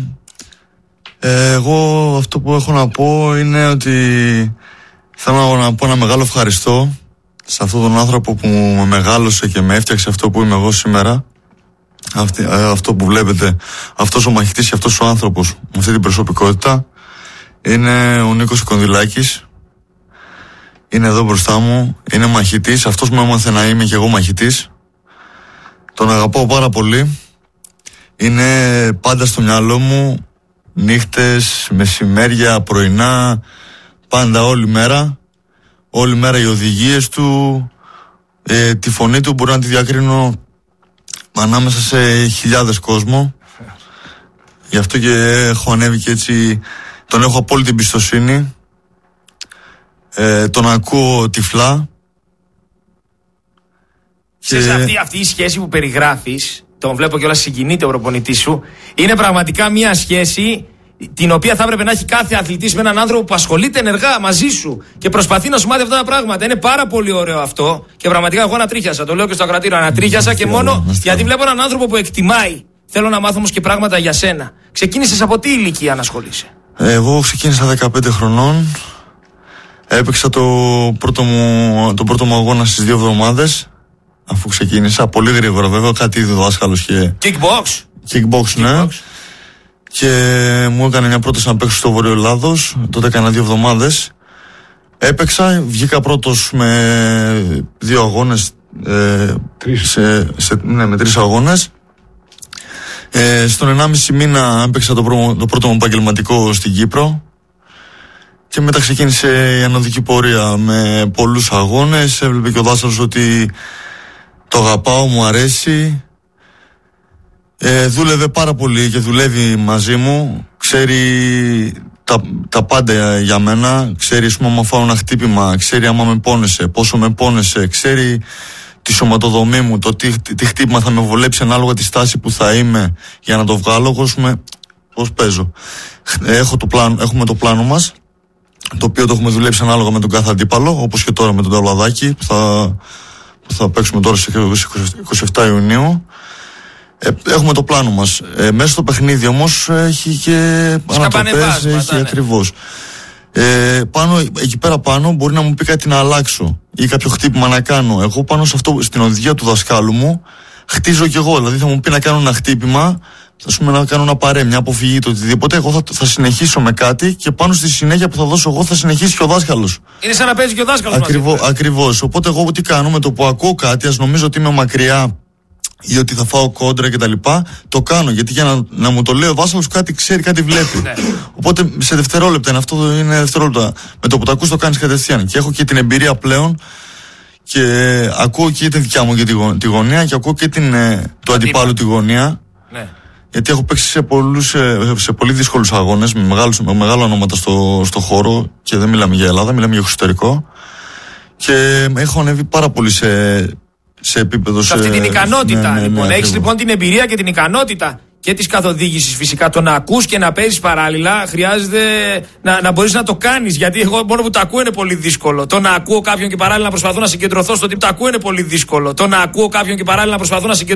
Εγώ αυτό που έχω να πω είναι ότι θέλω να πω ένα μεγάλο ευχαριστώ σε αυτόν τον άνθρωπο που με μεγάλωσε και με έφτιαξε αυτό που είμαι εγώ σήμερα. Αυτό που βλέπετε, αυτός ο μαχητής και αυτός ο άνθρωπος με αυτή την προσωπικότητα είναι ο Νίκος Κονδυλάκης. Είναι εδώ μπροστά μου, είναι μαχητής, αυτός μου έμαθε να είμαι και εγώ μαχητής. Τον αγαπάω πάρα πολύ. Είναι πάντα στο μυαλό μου, νύχτες, μεσημέρια, πρωινά, πάντα όλη μέρα. Όλη μέρα οι οδηγίες του, τη φωνή του μπορώ να τη διακρίνω ανάμεσα σε χιλιάδες κόσμο. Γι' αυτό και έχω ανέβει και έτσι, τον έχω απόλυτη εμπιστοσύνη. Τον ακούω τυφλά. Ξέρεις, αυτή η σχέση που περιγράφεις, τον βλέπω κιόλας συγκινείται ο προπονητής σου, είναι πραγματικά μια σχέση την οποία θα έπρεπε να έχει κάθε αθλητής με έναν άνθρωπο που ασχολείται ενεργά μαζί σου και προσπαθεί να σου μάθει αυτά τα πράγματα. Είναι πάρα πολύ ωραίο αυτό και πραγματικά εγώ ανατρίχιασα. Το λέω και στο ακροατήριο, ανατρίχιασα και μόνο γιατί βλέπω έναν άνθρωπο που εκτιμάει. Θέλω να μάθω όμως και πράγματα για σένα. Ξεκίνησες από τι ηλικία να ασχολείσαι? Εγώ ξεκίνησα 15 χρονών. Έπαιξα το πρώτο μου αγώνα στις 2 εβδομάδες. Αφού ξεκίνησα, πολύ γρήγορα βέβαια, κάτι είδε δάσκαλος και... Kickbox, ναι. Και μου έκανε μια πρόταση να παίξω στο Βορείο Ελλάδος. Τότε έκανα 2 εβδομάδες. Έπαιξα, βγήκα πρώτος με 2 αγώνες. Με 3 αγώνες. Στον 1,5 μήνα έπαιξα το πρώτο μου επαγγελματικό στην Κύπρο. Και μετά ξεκίνησε η ανωδική πορεία με πολλούς αγώνες. Έβλεπε και ο δάσκαλος ότι το αγαπάω, μου αρέσει. Δούλευε πάρα πολύ και δουλεύει μαζί μου. Ξέρει τα πάντα για μένα. Ξέρει άμα φάω ένα χτύπημα. Ξέρει άμα με πόνεσε, πόσο με πόνεσε. Ξέρει τη σωματοδομή μου, το τι χτύπημα θα με βολέψει ανάλογα τη στάση που θα είμαι για να το βγάλω. Πώς παίζω. Έχουμε το πλάνο μας, το οποίο το έχουμε δουλέψει ανάλογα με τον κάθε αντίπαλο, όπως και τώρα με τον Ταυλαδάκη που θα παίξουμε τώρα στις 27 Ιουνίου. Έχουμε το πλάνο μας. Μέσα στο παιχνίδι όμως έχει και ανατροπές, έχει ακριβώς. Εκεί πέρα πάνω μπορεί να μου πει κάτι να αλλάξω ή κάποιο χτύπημα να κάνω. Εγώ πάνω σε αυτό, στην οδηγία του δασκάλου μου, χτίζω κι εγώ. Δηλαδή θα μου πει να κάνω ένα χτύπημα, να κάνω ένα παρέ, μια αποφυγή, το οτιδήποτε. Εγώ θα συνεχίσω με κάτι και πάνω στη συνέχεια που θα δώσω εγώ θα συνεχίσει και ο δάσκαλος. Είναι σαν να παίζει και ο δάσκαλος. Ακριβώς. Οπότε εγώ τι κάνω, με το που ακούω κάτι, ας νομίζω ότι είμαι μακριά ή ότι θα φάω κόντρα κτλ. Το κάνω γιατί για να μου το λέει ο Βάσαλος κάτι ξέρει, κάτι βλέπει. Οπότε σε δευτερόλεπτα είναι αυτό, είναι δευτερόλεπτα. Με το που το ακούς το κάνεις κατευθείαν. Και έχω και την εμπειρία πλέον και ακούω και τη δικιά μου για τη γωνία και ακούω και του αντιπάλου τη γωνία. Ναι. Γιατί έχω παίξει σε πολύ δύσκολους αγώνες με μεγάλα ονόματα στο χώρο και δεν μιλάμε για Ελλάδα, μιλάμε για εξωτερικό. Και έχω ανέβει πάρα πολύ σε επίπεδο. Σε αυτή την ικανότητα, λοιπόν. Έχεις λοιπόν την εμπειρία και την ικανότητα και της καθοδήγησης φυσικά. Το να ακούς και να παίζεις παράλληλα χρειάζεται να μπορείς να το κάνεις. Γιατί εγώ μόνο που το ακούω είναι πολύ δύσκολο. Το να ακούω κάποιον και παράλληλα να προσπαθώ να συγκεντρωθώ στο τι το ακούω είναι πολύ δύσκολο. Το να ακούω κάποιον και παράλληλα να προσπαθώ να συγκεντρωθώ.